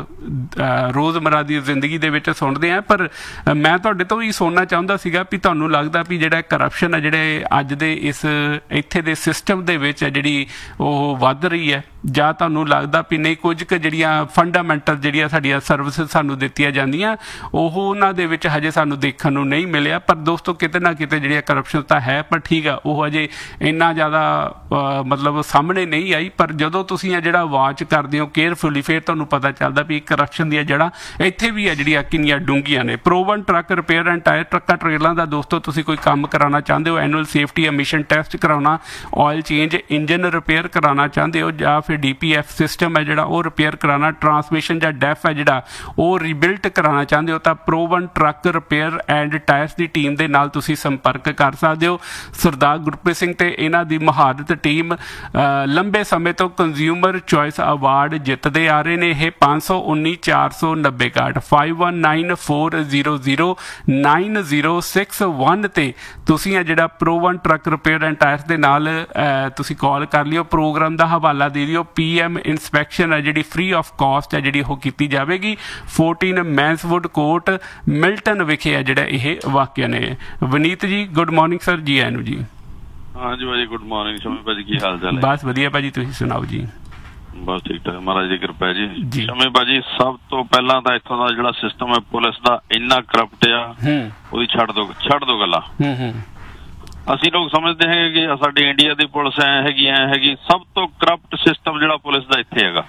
ਰੋਜ਼ਮਰਾ ਦੀ ਜ਼ਿੰਦਗੀ ਦੇ ਵਿੱਚ ਸੁਣਦੇ ਆ। ਪਰ ਮੈਂ ਤੁਹਾਡੇ ਤੋਂ ਵੀ ਸੁਣਨਾ ਚਾਹੁੰਦਾ ਸੀਗਾ ਵੀ ਤੁਹਾਨੂੰ ਲੱਗਦਾ ਵੀ ਜਿਹੜਾ ਕਰਪਸ਼ਨ ਹੈ ਜਿਹੜੇ ਅੱਜ ਦੇ ਇਸ ਇੱਥੇ ਦੇ ਸਿਸਟਮ ਦੇ ਵਿੱਚ ਹੈ ਜਿਹੜੀ ਉਹ ਵੱਧ ਰਹੀ ਹੈ, ਜਾਂ ਤੁਹਾਨੂੰ ਲੱਗਦਾ ਵੀ ਨਹੀਂ ਕੁਝ ਕੁ ਜਿਹੜੀਆਂ ਫੰਡਾਮੈਂਟਲ ਜਿਹੜੀਆਂ ਸਾਡੀਆਂ ਸਰਵਿਸਿਜ਼ ਸਾਨੂੰ ਦਿੱਤੀਆਂ ਜਾਂਦੀਆਂ ਉਹ ਉਹਨਾਂ ਦੇ ਵਿੱਚ ਹਜੇ ਸਾਨੂੰ ਦੇਖਣ ਨੂੰ ਨਹੀਂ ਮਿਲਿਆ। ਪਰ ਦੋਸਤੋ ਕਿਤੇ ਨਾ ਕਿਤੇ ਜਿਹੜੀ ਕਰਪਸ਼ਨ ਤਾਂ ਹੈ, ਪਰ ਠੀਕ ਆ ਉਹ ਹਜੇ ਇੰਨਾ ਜ਼ਿਆਦਾ ਮਤਲਬ ਸਾਹਮਣੇ ਨਹੀਂ ਆਈ। ਪਰ ਜਦੋਂ ਤੁਸੀਂ ਆ ਜਿਹੜਾ ਵਾਚ ਕਰਦੇ ਹੋ ਕੇਅਰਫੁਲੀ, ਫਿਰ ਤੁਹਾਨੂੰ ਪਤਾ ਚੱਲਦਾ ਵੀ ਕਰਪਸ਼ਨ ਦੀਆਂ ਜੜ੍ਹਾਂ ਇੱਥੇ ਵੀ ਆ ਜਿਹੜੀਆਂ ਕਿੰਨੀਆਂ ਡੂੰਘੀਆਂ ਨੇ। ਪ੍ਰੋਵਨ ਟਰੱਕ ਰਿਪੇਅਰ ਐਂਡ ਟਾਇਰ, ਟਰੱਕਾਂ ਟਰੇਲਾਂ ਦਾ ਦੋਸਤੋ ਤੁਸੀਂ ਕੋਈ ਕੰਮ ਕਰਾਉਣਾ ਚਾਹੁੰਦੇ ਹੋ, ਐਨੂਅਲ ਸੇਫਟੀ ਐਮਿਸ਼ਨ ਟੈਸਟ ਕਰਾਉਣਾ, ਆਇਲ ਚੇਂਜ, ਇੰਜਨ ਰਿਪੇਅਰ ਕਰਾਉਣਾ ਚਾਹੁੰਦੇ ਹੋ, ਜਾਂ ਫਿਰ DPF ਸਿਸਟਮ ਹੈ ਜਿਹੜਾ ਉਹ ਰਿਪੇਅਰ ਕਰਾਉਣਾ, ਟਰਾਂਸਮਿਸ਼ਨ ਜਾਂ ਡੈਫ ਹੈ ਜਿਹੜਾ ਉਹ ਰੀਬਿਲਟ ਕਰਾਉਣਾ ਚਾਹੁੰਦੇ ਹੋ, ਤਾਂ ਪ੍ਰੋਵਨ truck repair and tyres the team ਦੇ ਨਾਲ ਤੁਸੀਂ ਸੰਪਰਕ ਕਰ ਸਕਦੇ ਹੋ। ਸਰਦਾਰ ਗੁਰਪ੍ਰੀਤ ਸਿੰਘ ਤੇ ਇਹਨਾਂ ਦੀ ਮਹਾਰਤ ਟੀਮ ਲੰਬੇ ਸਮੇਂ ਤੋਂ ਕੰਜ਼ਿਊਮਰ ਚੋਇਸ ਅਵਾਰਡ ਜਿੱਤਦੇ ਆ ਰਹੇ ਨੇ। ਇਹ 519490 5194009061 ਤੇ ਤੁਸੀਂ ਆ ਜਿਹੜਾ ਪ੍ਰੋਵਨ ਟਰੱਕ ਰਿਪੇਅਰ ਐਂਡ ਟਾਇਰਸ ਦੇ ਨਾਲ ਤੁਸੀਂ ਕਾਲ ਕਰ ਲਿਓ। ਪ੍ਰੋਗਰਾਮ ਦਾ ਹਵਾਲਾ ਦੇ ਦਿਓ। PM ਇਨਸਪੈਕਸ਼ਨ ਹੈ ਜਿਹੜੀ ਫ੍ਰੀ ਆਫ ਕਾਸਟ ਹੈ ਜਿਹੜੀ ਉਹ ਕੀਤੀ ਜਾਵੇਗੀ। 14 ਮੈਂਸਵੁੱਡ ਕੋਰਟ ਮਿਲਟਨ ਵਿਖੇ ਹੈ ਜਿਹੜਾ ਇਹ ਵਾਕਿਆ ਨੇ। ਵਨੀਤ ਜੀ ਗੁੱਡ ਮਾਰਨਿੰਗ ਸਰ, ਜੀ ਆਇਆਂ ਨੂੰ ਜੀ। ਹਾਂਜੀ ਭਾਜੀ ਗੁੱਡ ਮਾਰਨਿੰਗ। ਸ਼ਮੀ ਭਾਜੀ ਕੀ ਹਾਲ ਚਾਲ ਹੈ? ਬਸ ਵਧੀਆ ਭਾਜੀ, ਤੁਸੀਂ ਸੁਣਾਓ ਜੀ। ਬਸ ਠੀਕ ਠਾਕ, ਮਹਾਰਾਜ ਦੀ ਕਿਰਪਾ ਹੈ ਜੀ। ਸ਼ਮੀ ਭਾਜੀ ਸਭ ਤੋਂ ਪਹਿਲਾਂ ਤਾਂ ਇੱਥੋਂ ਦਾ ਜਿਹੜਾ ਸਿਸਟਮ ਹੈ ਪੁਲਿਸ ਦਾ ਇੰਨਾ ਕਰਪਟ ਆ, ਉਹਦੀ ਛੱਡ ਦੋ ਗੱਲਾਂ। ਅਸੀਂ ਲੋਕ ਸਮਝਦੇ ਹੈਗੇ ਕਿ ਸਾਡੀ ਇੰਡੀਆ ਦੀ ਪੁਲਿਸ ਐ ਹੈਗੀ, ਸਭ ਤੋਂ ਕਰਪਟ ਸਿਸਟਮ ਜਿਹੜਾ ਪੁਲਿਸ ਦਾ ਇੱਥੇ ਹੈਗਾ।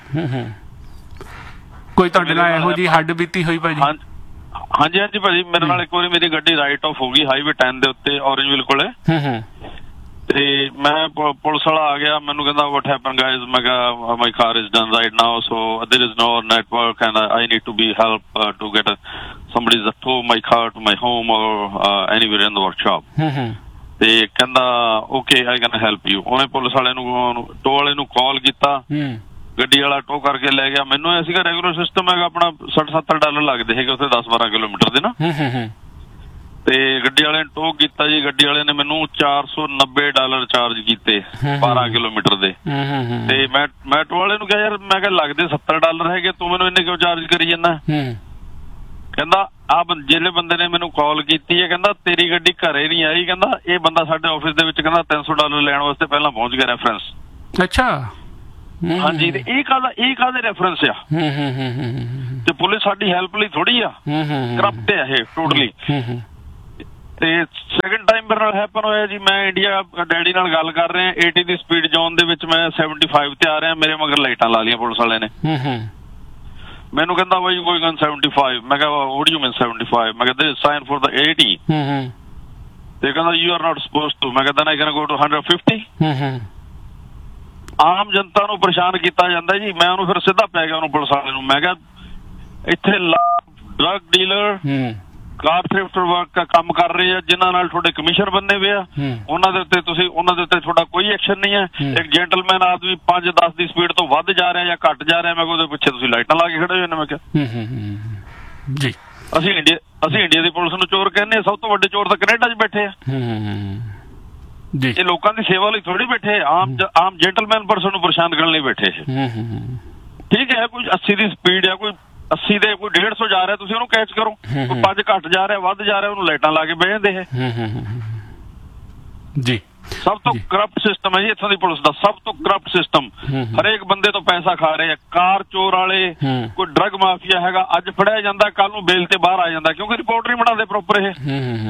ਕੋਈ ਤੁਹਾਡੇ ਨਾਲ ਇਹੋ ਜਿਹੀ ਹੱਡ ਬੀਤੀ ਹੋਈ ਭਾਜੀ? ਹਾਂਜੀ ਭਾਜੀ, ਮੇਰੇ ਨਾਲ ਇੱਕ ਵਾਰੀ ਮੇਰੀ ਗੱਡੀ ਰਾਈਟ ਆਫ ਹੋ ਗਈ ਹਾਈਵੇ 10 ਦੇ ਉੱਤੇ ਔਰੰਜਵਿਲ ਕੋਲੇ, ਤੇ ਮੈਂ ਪੁਲਿਸ ਵਾਲਾ ਆ ਗਿਆ, ਮੈਨੂੰ ਕਹਿੰਦਾ ਵਾਟ ਹੈਪਨ ਗਾਇਜ਼, ਮੈਂ ਕਿਹਾ ਮਾਈ ਕਾਰ is done right now, so ਦੇयर is no network and I need to be help to get somebody's tow my car to my home or anywhere in the workshop। ਤੇ ਕਹਿੰਦਾ okay I can help you. ਉਹਨੇ police ਵਾਲੇ ਨੂੰ to ਵਾਲੇ ਨੂੰ ਕਾਲ ਕੀਤਾ, ਗੱਡੀ ਵਾਲਾ ਟੋ ਕਰਕੇ ਲੈ ਗਿਆ। ਮੈਨੂੰ ਇਹ ਸੀਗਾ ਰੈਗੂਲਰ ਸਿਸਟਮ ਹੈਗਾ ਆਪਣਾ $60-70 ਲੱਗਦੇ ਹੈਗੇ ਉੱਥੇ 10-12 ਕਿਲੋਮੀਟਰ ਦੇ ਨਾ, ਤੇ ਗੱਡੀ ਵਾਲੇ ਨੇ ਟੋ ਕੀਤਾ ਜੀ। ਗੱਡੀ ਵਾਲੇ ਨੇ ਮੈਨੂੰ $490 ਚਾਰਜ ਕੀਤੇ 12 ਕਿਲੋਮੀਟਰ ਦੇ। ਤੇ ਮੈਂ ਟੋ ਵਾਲੇ ਨੂੰ ਕਿਹਾ ਯਾਰ ਮੈਂ ਕਿਹਾ ਲੱਗਦੇ $70 ਹੈਗੇ, ਤੂੰ ਮੈਨੂੰ ਇੰਨੇ ਕਿਉਂ ਚਾਰਜ ਕਰੀ ਜਾਂਦਾ? ਕਹਿੰਦਾ ਆਹ ਜਿਹੜੇ ਬੰਦੇ ਨੇ ਮੈਨੂੰ ਕਾਲ ਕੀਤੀ ਹੈ ਕਹਿੰਦਾ ਤੇਰੀ ਗੱਡੀ ਘਰੇ ਨਹੀਂ ਆਈ, ਕਹਿੰਦਾ ਇਹ ਬੰਦਾ ਸਾਡੇ ਆਫਿਸ ਦੇ ਵਿੱਚ ਕਹਿੰਦਾ $300 ਲੈਣ ਵਾਸਤੇ ਪਹਿਲਾਂ ਪਹੁੰਚ ਗਿਆ ਰੈਫਰੈਂਸ। ਅੱਛਾ। ਹਾਂਜੀ, ਤੇ ਇਹ ਕਾਹਦੇ ਰੈਫਰੈਂਸ ਆ? ਤੇ ਪੁਲਿਸ ਸਾਡੀ ਹੈਲਪ ਲਈ ਥੋੜੀ ਆ, ਕਰਪਟ ਹੈ ਇਹ ਟੋਟਲੀ। ਤੇ ਸੈਕੰਡ ਟਾਈਮ ਮੇਰੇ ਨਾਲ ਹੈਪਨ ਹੋਇਆ ਜੀ, ਮੈਂ ਇੰਡੀਆ ਡੈਡੀ ਨਾਲ ਗੱਲ ਕਰ ਰਿਹਾ, 80 ਦੀ ਸਪੀਡ ਜ਼ੋਨ ਦੇ ਵਿੱਚ ਮੈਂ 75 ਤੇ ਆ ਰਿਹਾ, ਮੇਰੇ ਮਗਰ ਲਾਈਟਾਂ ਲਾ ਲਈਆਂ ਪੁਲਿਸ ਵਾਲੇ ਨੇ। ਮੈਨੂੰ ਕਹਿੰਦਾ ਬਾਈ ਕੋਈ ਗੱਲ 75, ਮੈਂ ਕਿਹਾ ਵਾਟ ਡੂ ਯੂ ਮੀਨ 75? ਮੈਂ ਕਿਹਾ ਸਾਈਨ ਫॉर द 80। ਤੇ ਕਹਿੰਦਾ you are not supposed to. ਮੈਂ ਕਹਿੰਦਾ ਆਈ ਕੈਨ ਗੋ ਟੂ 150। ਆਮ ਜਨਤਾ ਨੂੰ ਪਰੇਸ਼ਾਨ ਕੀਤਾ ਜਾਂਦਾ ਜੀ। ਮੈਂ ਉਹਨੂੰ ਫਿਰ ਸਿੱਧਾ ਪੈ ਗਿਆ ਉਹਨੂੰ ਪੁਲਿਸ ਵਾਲੇ ਨੂੰ, ਮੈਂ ਕਿਹਾ ਇੱਥੇ ਡਰਗ ਡੀਲਰ ਕਾਰ ਥ੍ਰਿਫਟ ਵਰਕ ਦਾ ਕੰਮ ਕਰ ਰਹੇ ਆ, ਜਿਨ੍ਹਾਂ ਨਾਲ ਤੁਹਾਡੇ ਕਮਿਸ਼ਨ ਬੰਨੇ ਹੋਏ ਆ, ਉਹਨਾਂ ਦੇ ਉੱਤੇ ਤੁਹਾਡਾ ਕੋਈ ਐਕਸ਼ਨ ਨਹੀਂ ਹੈ। ਇੱਕ ਜੈਂਟਲਮੈਨ ਆਦਮੀ 5-10 ਦੀ ਸਪੀਡ ਤੋਂ ਵੱਧ ਜਾ ਰਿਹਾ ਜਾਂ ਘੱਟ ਜਾ ਰਿਹਾ, ਮੈਂ ਕਿਹਾ ਉਹਦੇ ਪਿੱਛੇ ਤੁਸੀਂ ਲਾਈਟਾਂ ਲਾ ਕੇ ਖੜੇ ਹੋਏ ਨੇ। ਮੈਂ ਕਿਹਾ ਜੀ ਅਸੀਂ ਇੰਡੀਆ ਦੀ ਪੁਲਿਸ ਨੂੰ ਚੋਰ ਕਹਿੰਦੇ ਆ, ਸਭ ਤੋਂ ਵੱਡੇ ਚੋਰ ਤਾਂ ਕੈਨੇਡਾ 'ਚ ਬੈਠੇ ਆ। ਇਹ ਲੋਕਾਂ ਦੀ ਸੇਵਾ ਲਈ ਥੋੜੀ ਬੈਠੇ, ਆਮ ਜੈਂਟਲਮੈਨ ਪਰਸਨ ਨੂੰ ਪਰੇਸ਼ਾਨ ਕਰਨ ਲਈ ਬੈਠੇ। ਠੀਕ ਹੈ, ਕੋਈ 80 ਦੀ ਸਪੀਡ ਆ, ਕੋਈ 80 ਦੇ ਕੋਈ 150 ਜਾ ਰਿਹਾ, ਤੁਸੀਂ ਉਹਨੂੰ ਕੈਚ ਕਰੋ। ਕੋਈ 5 ਘੱਟ ਜਾ ਰਿਹਾ, ਵੱਧ ਜਾ ਰਿਹਾ, ਉਹਨੂੰ ਲਾਈਟਾਂ ਲਾ ਕੇ ਬਹਿ ਜਾਂਦੇ ਹੈ ਜੀ। ਸਭ ਤੋਂ ਕਰਪਟ ਸਿਸਟਮ ਹੈ ਜੀ ਇੱਥੋਂ ਦੀ ਪੁਲਿਸ ਦਾ, ਸਭ ਤੋਂ ਕਰਪਟ ਸਿਸਟਮ। ਹਰੇਕ ਬੰਦੇ ਤੋਂ ਪੈਸਾ ਖਾ ਰਹੇ ਆ, ਕਾਰ ਚੋਰ ਵਾਲੇ, ਕੋਈ ਡਰਗ ਮਾਫੀਆ ਹੈਗਾ, ਅੱਜ ਫੜਿਆ ਜਾਂਦਾ, ਕੱਲ ਨੂੰ ਬੇਲ ਤੇ ਬਾਹਰ ਆ ਜਾਂਦਾ, ਕਿਉਂਕਿ ਰਿਪੋਰਟ ਨਹੀਂ ਬਣਾਉਂਦੇ ਪ੍ਰੋਪਰ ਇਹ।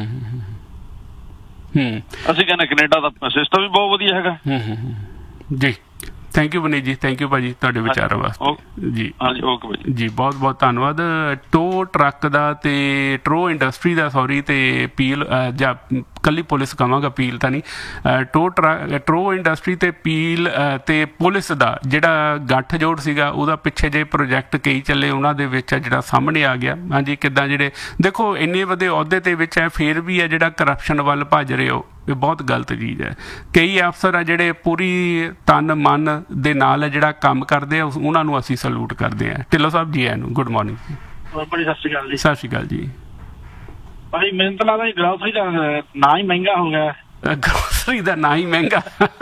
ਅਸੀਂ ਕਹਿੰਦੇ ਕੈਨੇਡਾ ਦਾ ਸਿਸਟਮ ਵੀ ਬਹੁਤ ਵਧੀਆ ਹੈਗਾ ਜੀ। ਥੈਂਕ ਯੂ ਬਨੀਤ ਜੀ, ਥੈਂਕ ਯੂ ਭਾਜੀ ਤੁਹਾਡੇ ਵਿਚਾਰਾਂ ਵਾਸਤੇ ਜੀ। ਹਾਂਜੀ, ਓਕੇ ਭਾਜੀ ਜੀ, ਬਹੁਤ ਬਹੁਤ ਧੰਨਵਾਦ। ਟੋ ਟਰੱਕ ਦਾ ਤੇ ਟਰੋ ਇੰਡਸਟਰੀ ਦਾ ਤੇ ਪੀਲ ਜਾਂ ਕੱਲੀ ਪੁਲਿਸ ਕਹਾਂਗਾ, ਪੀਲ ਤਾਂ ਨਹੀਂ, ਟਰੋ ਇੰਡਸਟਰੀ ਤੇ ਪੀਲ ਤੇ ਪੁਲਿਸ ਦਾ ਜਿਹੜਾ ਗੱਠਜੋੜ ਸੀਗਾ, ਉਹਦਾ ਪਿੱਛੇ ਜੇ ਪ੍ਰੋਜੈਕਟ ਕਈ ਚੱਲੇ, ਉਹਨਾਂ ਦੇ ਵਿੱਚ ਜਿਹੜਾ ਸਾਹਮਣੇ ਆ ਗਿਆ। ਹਾਂਜੀ, ਕਿੱਦਾਂ ਜਿਹੜੇ ਦੇਖੋ ਇੰਨੇ ਵੱਡੇ ਅਹੁਦੇ ਤੇ ਵਿੱਚ ਹੈ, ਫਿਰ ਵੀ ਹੈ ਜਿਹੜਾ ਕਰਪਸ਼ਨ ਵੱਲ ਭੱਜ ਰਹੇ ਹੋ, ਇਹ ਬਹੁਤ ਗਲਤ ਚੀਜ਼ ਹੈ। ਕਈ ਅਫਸਰ ਆ ਜਿਹੜੇ ਪੂਰੀ ਤਨ ਮਨ ਦੇ ਨਾਲ ਜਿਹੜਾ ਕੰਮ ਕਰਦੇ ਆ, ਉਹਨਾਂ ਨੂੰ ਅਸੀਂ ਸਲੂਟ ਕਰਦੇ ਹਾਂ। ਢਿੱਲੋਂ ਸਾਹਿਬ ਜੀ, ਇਹਨੂੰ ਗੁੱਡ ਮਾਰਨਿੰਗ। ਸਤਿ ਸ਼੍ਰੀ ਅਕਾਲ ਜੀ। ਸਤਿ ਸ਼੍ਰੀ ਅਕਾਲ ਜੀ। ਭਾਈ ਮੈਨੂੰ ਤਾਂ ਲੱਗਦਾ ਗ੍ਰੋਸਰੀ ਦਾ ਨਾਂ ਹੀ ਮਹਿੰਗਾ ਹੋ ਗਿਆ। ਗ੍ਰੋਸਰੀ ਦਾ ਨਾਂ ਹੀ ਮਹਿੰਗਾ,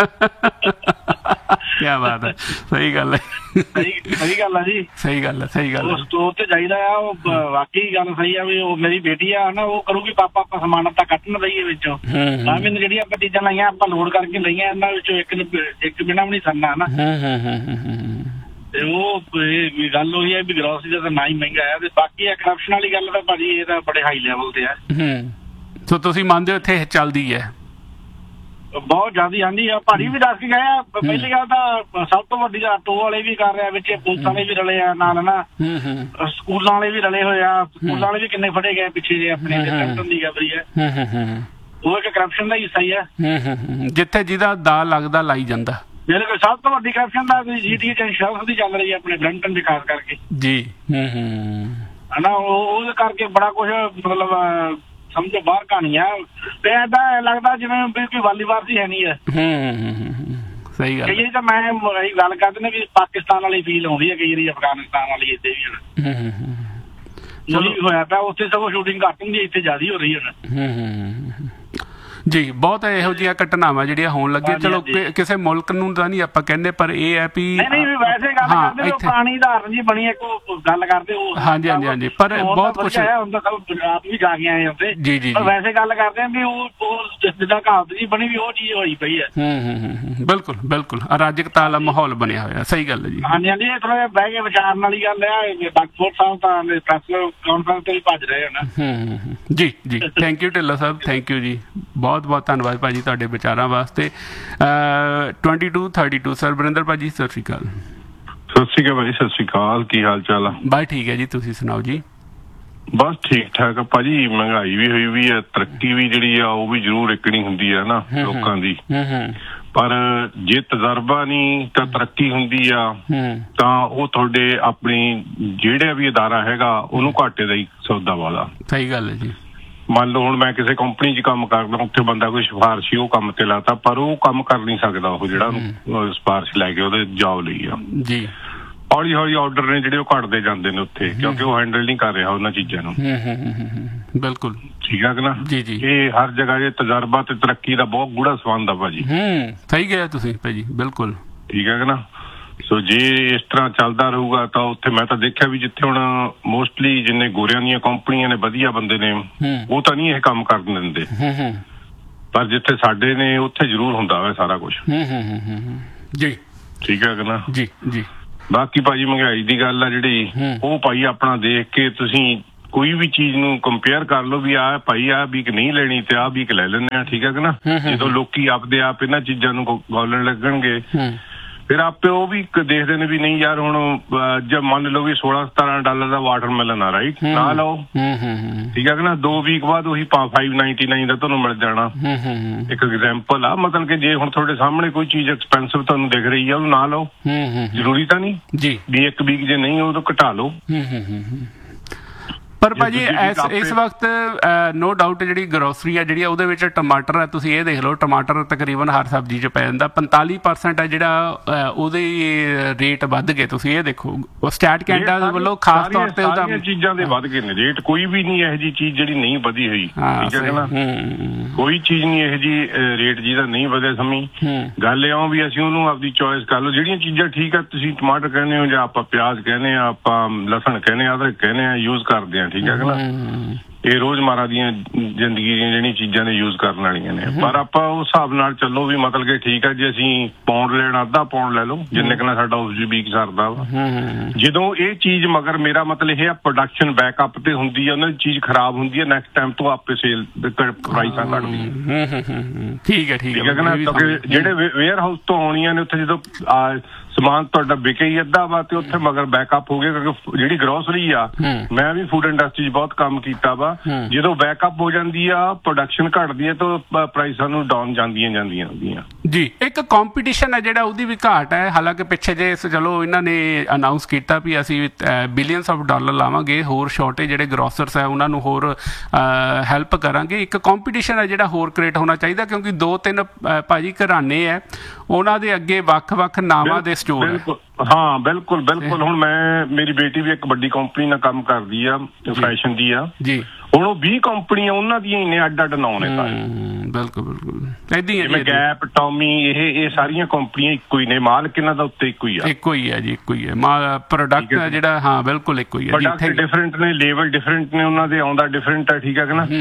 ਕਿਆ ਬਾਤ ਹੈ। ਸਹੀ ਗੱਲ ਹੈ, ਸਹੀ ਗੱਲ ਹੈ ਜੀ, ਸਹੀ ਗੱਲ ਹੈ, ਸਹੀ ਗੱਲ ਹੈ। ਸਟੋਰ ਤੇ ਜਾਈਦਾ ਆ, ਉਹ ਵਾਕਈ ਗੱਲ ਸਹੀ ਆ ਵੀ ਉਹ ਮੇਰੀ ਬੇਟੀ ਆ ਨਾ, ਉਹ ਕਰੂਗੀ ਪਾਪਾ ਆਪਾਂ ਸਮਾਨ ਆਪਾਂ ਕੱਟ ਨਾ ਦਈਏ ਵਿੱਚੋਂ। ਤਾਂ ਮੈਨੂੰ ਜਿਹੜੀਆਂ ਆਪਾਂ ਚੀਜ਼ਾਂ ਲਾਈਆਂ, ਆਪਾਂ ਲੋਡ ਕਰਕੇ ਲਈਆਂ, ਇਹਨਾਂ ਵਿੱਚੋਂ ਇੱਕ ਬਿਨਾਂ ਵੀ ਨਹੀਂ ਸਰਨਾ ਨਾ। ਤੇ ਉਹ ਗੱਲ ਉਹੀ ਹੈ ਵੀ ਗ੍ਰੋਸਰੀ ਦਾ ਤਾਂ ਨਾ ਹੀ ਮਹਿੰਗਾ ਹੈ। ਤੇ ਬਾਕੀ ਆ ਕਰਪਸ਼ਨ ਵਾਲੀ ਗੱਲ ਤਾਂ ਭਾਜੀ ਇਹ ਤਾਂ ਬੜੇ ਹਾਈ ਲੈਵਲ ਤੇ ਆ। ਸੋ ਤੁਸੀਂ ਮੰਨਦੇ ਹੋ ਇੱਥੇ ਚੱਲਦੀ ਹੈ? ਬਹੁਤ ਜ਼ਿਆਦਾ ਆਂਦੀ ਆ। ਭਾਜੀ ਵੀ ਦੱਸ ਕੇ ਗਏ ਆ। ਪਹਿਲੀ ਗੱਲ ਤਾਂ ਸਭ ਤੋਂ ਵੱਡੀ ਆਟੋ ਵਾਲੇ ਵੀ ਕਰ ਰਿਹਾ, ਵਿੱਚ ਪੁਲਿਸ ਵਾਲੇ ਵੀ ਰਲੇ ਆ ਨਾਲ ਨਾ, ਸਕੂਲਾਂ ਵਾਲੇ ਵੀ ਰਲੇ ਹੋਏ ਆ। ਸਕੂਲਾਂ ਵਾਲੇ ਵੀ ਕਿੰਨੇ ਫੜੇ ਗਏ ਪਿੱਛੇ ਜੇ ਆਪਣੇ ਦੀ ਗੱਲ ਹੈ। ਉਹ ਇੱਕ ਕਰਪਸ਼ਨ ਦਾ ਹਿੱਸਾ ਹੀ ਹੈ। ਜਿੱਥੇ ਜਿਹਦਾ ਦਾ ਲੱਗਦਾ ਲਾਈ ਜਾਂਦਾ। ਬਿਲਕੁਲ, ਸਭ ਤੋਂ ਵੱਡੀ ਕਰਪਸ਼ਨ ਦਾ ਜੀਟੀ ਚ ਇੰਸ਼ੋਰੈਂਸ ਦੀ ਚੱਲ ਰਹੀ ਹੈ ਆਪਣੇ ਬਰੈਂਪਟਨ ਦੇ ਖਾਸ ਕਰਕੇ ਜੀ। ਹਨਾ, ਉਹਦੇ ਕਰਕੇ ਬੜਾ ਕੁਛ ਮਤਲਬ ਸਮਝੋ ਬਾਹਰ ਕਹਾਣੀ ਆ। ਤੇ ਏਦਾਂ ਲੱਗਦਾ ਜਿਵੇਂ ਕੋਈ ਵਾਲੀਬਾਲ ਦੀ ਹੈ ਨਹੀਂ ਹੈ। ਸਹੀ ਗੱਲ। ਕਈ ਵਾਰੀ ਤਾਂ ਮੈਂ ਇਹ ਗੱਲ ਕਰਦੇ ਨੇ ਵੀ ਪਾਕਿਸਤਾਨ ਵਾਲੀ ਫੀਲ ਆਉਂਦੀ ਹੈ, ਕਈ ਵਾਰੀ ਅਫਗਾਨਿਸਤਾਨ ਵਾਲੀ ਇੱਥੇ ਵੀ ਹੋਇਆ ਪਿਆ। ਉੱਥੇ ਸਗੋਂ ਸ਼ੂਟਿੰਗ ਘੱਟ ਹੁੰਦੀ, ਇੱਥੇ ਜ਼ਿਆਦਾ ਹੋ ਰਹੀ ਹੈ ਜੀ। ਬਹੁਤ ਇਹੋ ਜਿਹੀਆਂ ਘਟਨਾਵਾਂ ਜਿਹੜੀਆਂ ਹੋਣ ਲੱਗੀਆਂ। ਚਲੋ ਕਿਸੇ ਮੁਲਕ ਨੂੰ ਤਾਂ ਨਹੀਂ ਆਪਾਂ ਕਹਿੰਦੇ, ਪਰ ਇਹ ਹੈ ਵੀ ਵੈਸੇ ਗੱਲ ਕਰਦੇ ਪੁਰਾਣੀ ਉਦਾਹਰਨ ਜੀ ਬਣੀ ਇੱਕ ਗੱਲ ਕਰਦੇ ਉਹ। ਹਾਂਜੀ ਹਾਂਜੀ ਹਾਂਜੀ, ਪਰ ਬਹੁਤ ਕੁਛ ਆਪ ਵੀ ਜਾ ਕੇ ਆਏ ਉੱਥੇ ਜੀ। ਪਰ ਵੈਸੇ ਗੱਲ ਕਰਦੇ ਆ ਵੀ ਉਹ ਜਿੱਦਾਂ ਕਹਾਵਤ ਜੀ ਬਣੀ ਵੀ ਉਹ ਚੀਜ਼ ਹੋਈ ਪਈ ਹੈ। ਬਿਲਕੁਲ ਬਿਲਕੁਲ, ਅਰਾਜਕਤਾ ਵਾਲਾ ਮਾਹੌਲ ਬਣਿਆ ਹੋਇਆ। ਸਹੀ ਗੱਲ ਹੈ ਜੀ। ਹਾਂਜੀ ਹਾਂਜੀ, ਇਹ ਥੋੜਾ ਜਿਹਾ ਬਹਿ ਕੇ ਵਿਚਾਰਨ ਵਾਲੀ ਗੱਲ ਹੈ। ਡਾਕਟਰ ਸਾਹਿਬ ਤਾਂ ਪ੍ਰੈਸ ਕਾਨਫਰੰਸ ਤੇ ਵੀ ਭੱਜ ਰਹੇ ਹਨ ਜੀ ਜੀ। Thank you Dhillon Sahib, thank you ਜੀ, ਬਹੁਤ ਬਹੁਤ ਧੰਨਵਾਦ ਭਾਜੀ ਤੁਹਾਡੇ ਵਿਚਾਰਾਂ ਵਾਸਤੇ। 2232 ਸਰਬਰਿੰਦਰ ਭਾਜੀ, ਸਤਿ ਸ਼੍ਰੀ ਅਕਾਲ। ਸਤਿ ਸ਼੍ਰੀ ਅਕਾਲ ਭਾਜੀ, ਸਤਿ ਸ਼੍ਰੀ ਅਕਾਲ। ਕੀ ਹਾਲ ਚਾਲ ਆ? ਬਸ ਠੀਕ ਹੈ ਜੀ, ਤੁਸੀਂ ਸੁਣਾਓ ਜੀ। ਬਸ ਠੀਕ ਠਾਕ ਆ ਭਾਜੀ। ਮਹਿੰਗਾਈ ਵੀ ਹੋਈ ਵੀ ਹੈ, ਤਰੱਕੀ ਵੀ ਜਿਹੜੀ ਆ ਉਹ ਵੀ ਜ਼ਰੂਰ ਇਕਣੀ ਹੁੰਦੀ ਆ ਨਾ ਲੋਕਾਂ ਦੀ, ਪਰ ਜੇ ਤਜਰਬਾ ਨਹੀਂ ਤਾਂ ਤਰੱਕੀ ਹੁੰਦੀ ਆ ਤਾਂ ਉਹ ਤੁਹਾਡੇ ਆਪਣੀ ਜਿਹੜਾ ਵੀ ਅਦਾਰਾ ਹੈਗਾ ਉਹਨੂੰ ਘਾਟੇ ਦਾ ਹੀ ਸੌਦਾ ਵਾਲਾ। ਸਹੀ ਗੱਲ ਹੈ ਜੀ। ਮੰਨ ਲਓ ਹੁਣ ਮੈਂ ਕਿਸੇ ਕੰਪਨੀ 'ਚ ਕੰਮ ਕਰਦਾ, ਉੱਥੇ ਬੰਦਾ ਕੋਈ ਸਿਫਾਰਸ਼ੀ ਉਹ ਕੰਮ ਤੇ ਲਾਤਾ, ਪਰ ਉਹ ਕੰਮ ਕਰ ਨਹੀਂ ਸਕਦਾ ਉਹ ਜਿਹੜਾ ਸਿਫਾਰਸ਼ ਲੈ ਕੇ ਉਹਦੇ ਜੌਬ ਲਈ ਆ ਜੀ। ਹੌਲੀ ਹੌਲੀ ਆਰਡਰ ਨੇ ਜਿਹੜੇ ਉਹ ਘਟਦੇ ਜਾਂਦੇ ਨੇ ਉੱਥੇ, ਕਿਉਂਕਿ ਉਹ ਹੈਂਡਲ ਨਹੀਂ ਕਰ ਰਿਹਾ ਉਹਨਾਂ ਚੀਜ਼ਾਂ ਨੂੰ। ਬਿਲਕੁਲ ਠੀਕ ਹੈ ਕਿ ਨਾ ਜੀ। ਇਹ ਹਰ ਜਗ੍ਹਾ ਇਹ ਤਜਰਬਾ ਤੇ ਤਰੱਕੀ ਦਾ ਬਹੁਤ ਗੂੜਾ ਸੰਬੰਧ ਆ ਭਾਜੀ। ਸਹੀ ਗਿਆ ਤੁਸੀਂ ਭਾਜੀ, ਬਿਲਕੁਲ ਠੀਕ ਹੈ ਕਿ ਨਾ। ਸੋ ਜੇ ਇਸ ਤਰ੍ਹਾਂ ਚੱਲਦਾ ਰਹੂਗਾ ਤਾਂ ਉੱਥੇ ਮੈਂ ਤਾਂ ਦੇਖਿਆ ਵੀ ਜਿੱਥੇ ਹੁਣ ਮੋਸਟਲੀ ਜਿੰਨੇ ਗੋਰਿਆਂ ਦੀਆਂ ਕੰਪਨੀਆਂ ਨੇ, ਵਧੀਆ ਬੰਦੇ ਨੇ, ਉਹ ਤਾਂ ਨਹੀਂ ਇਹ ਕੰਮ ਕਰਨ ਦਿੰਦੇ, ਪਰ ਜਿੱਥੇ ਸਾਡੇ ਨੇ ਉੱਥੇ ਜ਼ਰੂਰ ਹੁੰਦਾ ਵਾ ਸਾਰਾ ਕੁਛ ਜੀ। ਠੀਕ ਹੈ ਕਿ ਨਾ ਜੀ ਜੀ। ਬਾਕੀ ਭਾਜੀ ਮਹਿੰਗਾਈ ਦੀ ਗੱਲ ਆ ਜਿਹੜੀ, ਉਹ ਭਾਈ ਆਪਣਾ ਦੇਖ ਕੇ ਤੁਸੀਂ ਕੋਈ ਵੀ ਚੀਜ਼ ਨੂੰ ਕੰਪੇਅਰ ਕਰ ਲਓ ਵੀ ਆਹ ਭਾਈ ਆਹ ਵੀਕ ਨਹੀਂ ਲੈਣੀ ਤੇ ਆਹ ਵੀਕ ਲੈ ਲੈਂਦੇ ਆ, ਠੀਕ ਹੈ ਕਿ ਨਾ। ਜਦੋਂ ਲੋਕੀ ਆਪਦੇ ਆਪ ਇਹਨਾਂ ਚੀਜ਼ਾਂ ਨੂੰ ਗੋਲਣ ਲੱਗਣਗੇ ਫਿਰ ਆਪੇ ਉਹ ਵੀ ਦੇਖਦੇ ਨੇ ਵੀ ਨਹੀਂ ਯਾਰ ਹੁਣ ਜੇ ਮੰਨ ਲਓ ਵੀ $16-17 ਦਾ ਵਾਟਰਮੈਲਨ ਆ ਰਾਈਟ, ਨਾ ਲਓ, ਠੀਕ ਹੈ ਕਿ ਨਾ। 2 ਵੀਕ ਬਾਅਦ ਉਹੀ $5.99 ਦਾ ਤੁਹਾਨੂੰ ਮਿਲ ਜਾਣਾ। ਇੱਕ ਐਗਜ਼ਾਮਪਲ ਆ, ਮਤਲਬ ਕਿ ਜੇ ਹੁਣ ਤੁਹਾਡੇ ਸਾਹਮਣੇ ਕੋਈ ਚੀਜ਼ ਐਕਸਪੈਂਸਿਵ ਤੁਹਾਨੂੰ ਦਿਖ ਰਹੀ ਆ ਉਹਨੂੰ ਨਾ ਲਓ, ਜ਼ਰੂਰੀ ਤਾਂ ਨਹੀਂ ਵੀ ਇੱਕ ਵੀਕ ਜੇ ਨਹੀਂ ਉਹ ਤੋਂ ਘਟਾ ਲਓ। ਪਰ ਭਾਜੀ ਇਸ ਵਕਤ ਨੋ ਡਾਊਟ ਜਿਹੜੀ ਗਰੋਸਰੀ ਆ ਜਿਹੜੀ ਉਹਦੇ ਵਿੱਚ ਟਮਾਟਰ ਆ, ਤੁਸੀਂ ਇਹ ਦੇਖ ਲਓ ਟਮਾਟਰ ਤਕਰੀਬਨ ਹਰ ਸਬਜ਼ੀ 'ਚ ਪੈ ਜਾਂਦਾ। 45% ਆ ਜਿਹੜਾ ਉਹਦੇ ਰੇਟ ਵੱਧ ਗਏ। ਤੁਸੀਂ ਇਹ ਦੇਖੋ ਸਟੈਟ ਕੈਨੇਡਾ ਵੱਲੋਂ ਖਾਸ ਤੌਰ ਤੇ ਉਹਦਾ ਚੀਜ਼ਾਂ ਦੇ ਵੱਧ ਗਏ ਨੇ ਰੇਟ। ਕੋਈ ਵੀ ਨਹੀਂ ਇਹੋ ਜਿਹੀ ਚੀਜ਼ ਜਿਹੜੀ ਨਹੀਂ ਵਧੀ ਹੋਈ, ਠੀਕ ਹੈ ਨਾ। ਕੋਈ ਚੀਜ਼ ਨਹੀਂ ਇਹੋ ਜਿਹੀ ਰੇਟ ਜਿਹਦਾ ਨਹੀਂ ਵਧਿਆ ਸਮੀ। ਗੱਲ ਇਹ ਆ ਵੀ ਅਸੀਂ ਉਹਨੂੰ ਆਪਦੀ ਚੋਇਸ ਕਰ ਲਓ। ਜਿਹੜੀਆਂ ਚੀਜ਼ਾਂ ਠੀਕ ਆ, ਤੁਸੀਂ ਟਮਾਟਰ ਕਹਿੰਦੇ ਹੋ ਜਾਂ ਆਪਾਂ ਪਿਆਜ਼ ਕਹਿੰਦੇ ਆ, ਆਪਾਂ ਲਸਣ ਕਹਿੰਦੇ ਆ, ਅਦਰਕ ਕਹਿੰਦੇ ਆ, ਯੂਜ਼ ਕਰਦੇ ਆ, ਠੀਕ ਹੈ ਨਾ। ਇਹ ਰੋਜ਼ਮਰਾ ਦੀਆਂ ਜ਼ਿੰਦਗੀ ਦੀਆਂ ਜਿਹੜੀਆਂ ਚੀਜ਼ਾਂ ਨੇ ਯੂਜ਼ ਕਰਨ ਵਾਲੀਆਂ ਨੇ। ਪਰ ਆਪਾਂ ਉਸ ਹਿਸਾਬ ਨਾਲ ਚੱਲੋ ਵੀ ਮਤਲਬ ਕਿ ਠੀਕ ਹੈ ਜੇ ਅਸੀਂ ਪਾਉਂਡ ਲੈਣਾ ਅੱਧਾ ਪਾਉਂਡ ਲੈ ਲਓ, ਜਿੰਨੇ ਕੁ ਨਾਲ ਸਾਡਾ ਉਸ ਦੀ ਵੀਕ ਸਰਦਾ ਵਾ। ਜਦੋਂ ਇਹ ਚੀਜ਼ ਮਗਰ ਮੇਰਾ ਮਤਲਬ ਇਹ ਆ ਪ੍ਰੋਡਕਸ਼ਨ ਬੈਕਅਪ ਤੇ ਹੁੰਦੀ ਆ, ਉਹਨਾਂ ਦੀ ਚੀਜ਼ ਖਰਾਬ ਹੁੰਦੀ ਹੈ, ਨੈਕਸਟ ਟਾਈਮ ਤੋਂ ਆਪੇ ਸੇਲ ਪ੍ਰਾਈਸਾਂ ਘਟਦੀਆਂ। ਠੀਕ ਹੈ ਨਾ। ਕਿਉਂਕਿ ਜਿਹੜੇ ਵੇਅਰ ਹਾਊਸ ਤੋਂ ਆਉਣੀਆਂ ਨੇ ਉੱਥੇ ਜਦੋਂ ਸਮਾਨ ਤੁਹਾਡਾ ਵਿਕੇ ਹੀ ਅੱਧਾ ਵਾ ਤੇ ਉੱਥੇ ਮਗਰ ਬੈਕਅਪ ਹੋ ਗਿਆ। ਕਿਉਂਕਿ ਜਿਹੜੀ ਗਰੋਸਰੀ ਆ, ਮੈਂ ਵੀ ਫੂਡ ਇੰਡਸਟਰੀ 'ਚ ਬਹੁਤ ਕੰਮ ਕੀਤਾ ਵਾ, ਜਦੋਂ ਬੈਕਅਪ ਹੋ ਜਾਂਦੀ ਆ ਪ੍ਰੋਡਕਸ਼ਨ ਘਟਦੀ ਹੈ ਤਾਂ ਪ੍ਰਾਈਸਾਂ ਨੂੰ ਡਾਊਨ ਜਾਂਦੀਆਂ ਹੁੰਦੀਆਂ ਜੀ। ਇੱਕ ਕੰਪੀਟੀਸ਼ਨ ਹੈ ਜਿਹੜਾ ਉਹਦੀ ਵੀ ਘਾਟ ਹੈ। ਹਾਲਾਂਕਿ ਪਿੱਛੇ ਜੇ ਚਲੋ ਇਹਨਾਂ ਨੇ ਅਨਾਊਂਸ ਕੀਤਾ ਵੀ ਅਸੀਂ ਬਿਲੀਅਨਸ ਆਫ ਡਾਲਰ ਲਾਵਾਂਗੇ, ਹੋਰ ਛੋਟੇ ਜਿਹੜੇ ਗਰੋਸਰਸ ਹੈ ਉਹਨਾਂ ਨੂੰ ਹੋਰ ਹੈਲਪ ਕਰਾਂਗੇ। ਇੱਕ ਕੰਪੀਟੀਸ਼ਨ ਹੈ ਜਿਹੜਾ ਹੋਰ ਕ੍ਰੀਏਟ ਹੋਣਾ ਚਾਹੀਦਾ, ਕਿਉਂਕਿ 2-3 ਭਾਜੀ ਘਰਾਣੇ ਹੈ, ਉਹਨਾਂ ਦੇ ਅੱਗੇ ਵੱਖ-ਵੱਖ ਨਾਵਾਂ ਦੇ ਸਟੋਰ ਹੈ। ਹਾਂ ਬਿਲਕੁਲ। ਹੁਣ ਮੇਰੀ ਬੇਟੀ ਵੀ ਇੱਕ ਵੱਡੀ ਕੰਪਨੀ ਨਾਲ ਕੰਮ ਕਰਦੀ ਆ, ਫੈਸ਼ਨ ਦੀ ਆ ਜੀ। ਹੁਣ ਉਹ 20 ਕੰਪਨੀਆਂ ਉਹਨਾਂ ਦੀਆਂ ਹੀ ਨੇ, ਅੱਡ ਨਾਂ ਨੇ ਸਾਰੇ। ਬਿਲਕੁਲ ਏਦਾਂ ਹੀ ਜਿਵੇਂ ਗੈਪ, ਟੌਮੀ, ਇਹ ਸਾਰੀਆਂ ਕੰਪਨੀਆਂ ਇੱਕੋ ਹੀ ਨੇ, ਮਾਲਕ ਇਹਨਾਂ ਦਾ ਉੱਤੇ ਇੱਕੋ ਹੀ ਆ ਜੀ, ਇੱਕੋ ਹੀ ਹੈ। ਪ੍ਰੋਡਕਟ ਜਿਹੜਾ ਹਾਂ ਬਿਲਕੁਲ ਇੱਕੋ ਹੀ ਹੈ। ਪ੍ਰੋਡਕਟ ਡਿਫਰੈਂਟ ਨੇ, ਲੇਬਲ ਡਿਫਰੈਂਟ ਨੇ, ਉਹਨਾਂ ਦੇ ਆਉਂਦਾ ਡਿਫਰੈਂਟ ਹੈ, ਠੀਕ ਹੈ ਕਿ ਨਾ।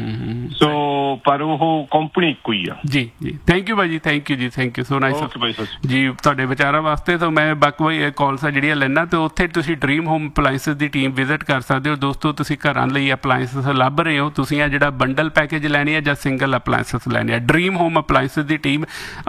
ਸੋ ਪਰ ਉਹ ਕੰਪਨੀ ਇੱਕੋ ਹੀ ਆ ਜੀ। ਥੈਂਕ ਯੂ ਭਾਈ ਜੀ, ਥੈਂਕ ਯੂ ਸੋ ਨਾਈਸ ਜੀ ਤੁਹਾਡੇ ਵਿਚਾਰਾਂ ਵਾਸਤੇ। ਤਾਂ ਮੈਂ ਬਾਕੀ ਕਾਲਸ ਜਿਹੜੀਆਂ ਲੈਣਾ ਤੇ ਉੱਥੇ ਤੁਸੀਂ ਡ੍ਰੀਮ ਹੋਮ ਅਪਲਾਈਐਂਸਿਸ ਦੀ ਟੀਮ ਵਿਜ਼ਿਟ ਕਰ ਸਕਦੇ ਹੋ। ਦੋਸਤੋ ਤੁਸੀਂ ਘਰਾਂ ਲਈ ਅਪਲਾਈਐਂਸਿਸ ਲੱਭ ਰਹੇ ਹੋ, ਤੁਸੀਂ ਆ ਜਿਹੜਾ ਬੰਡਲ ਪੈਕੇਜ ਲੈਣੇ ਆ ਜਾਂ ਸਿੰਗਲ ਅਪਲਾਈਐਂਸਿਸ ਲੈਣੇ ਆ, ਡ੍ਰੀਮ ਹੋਮ ਅਪਲਾਈਐਂਸਿਸ ਦੀ team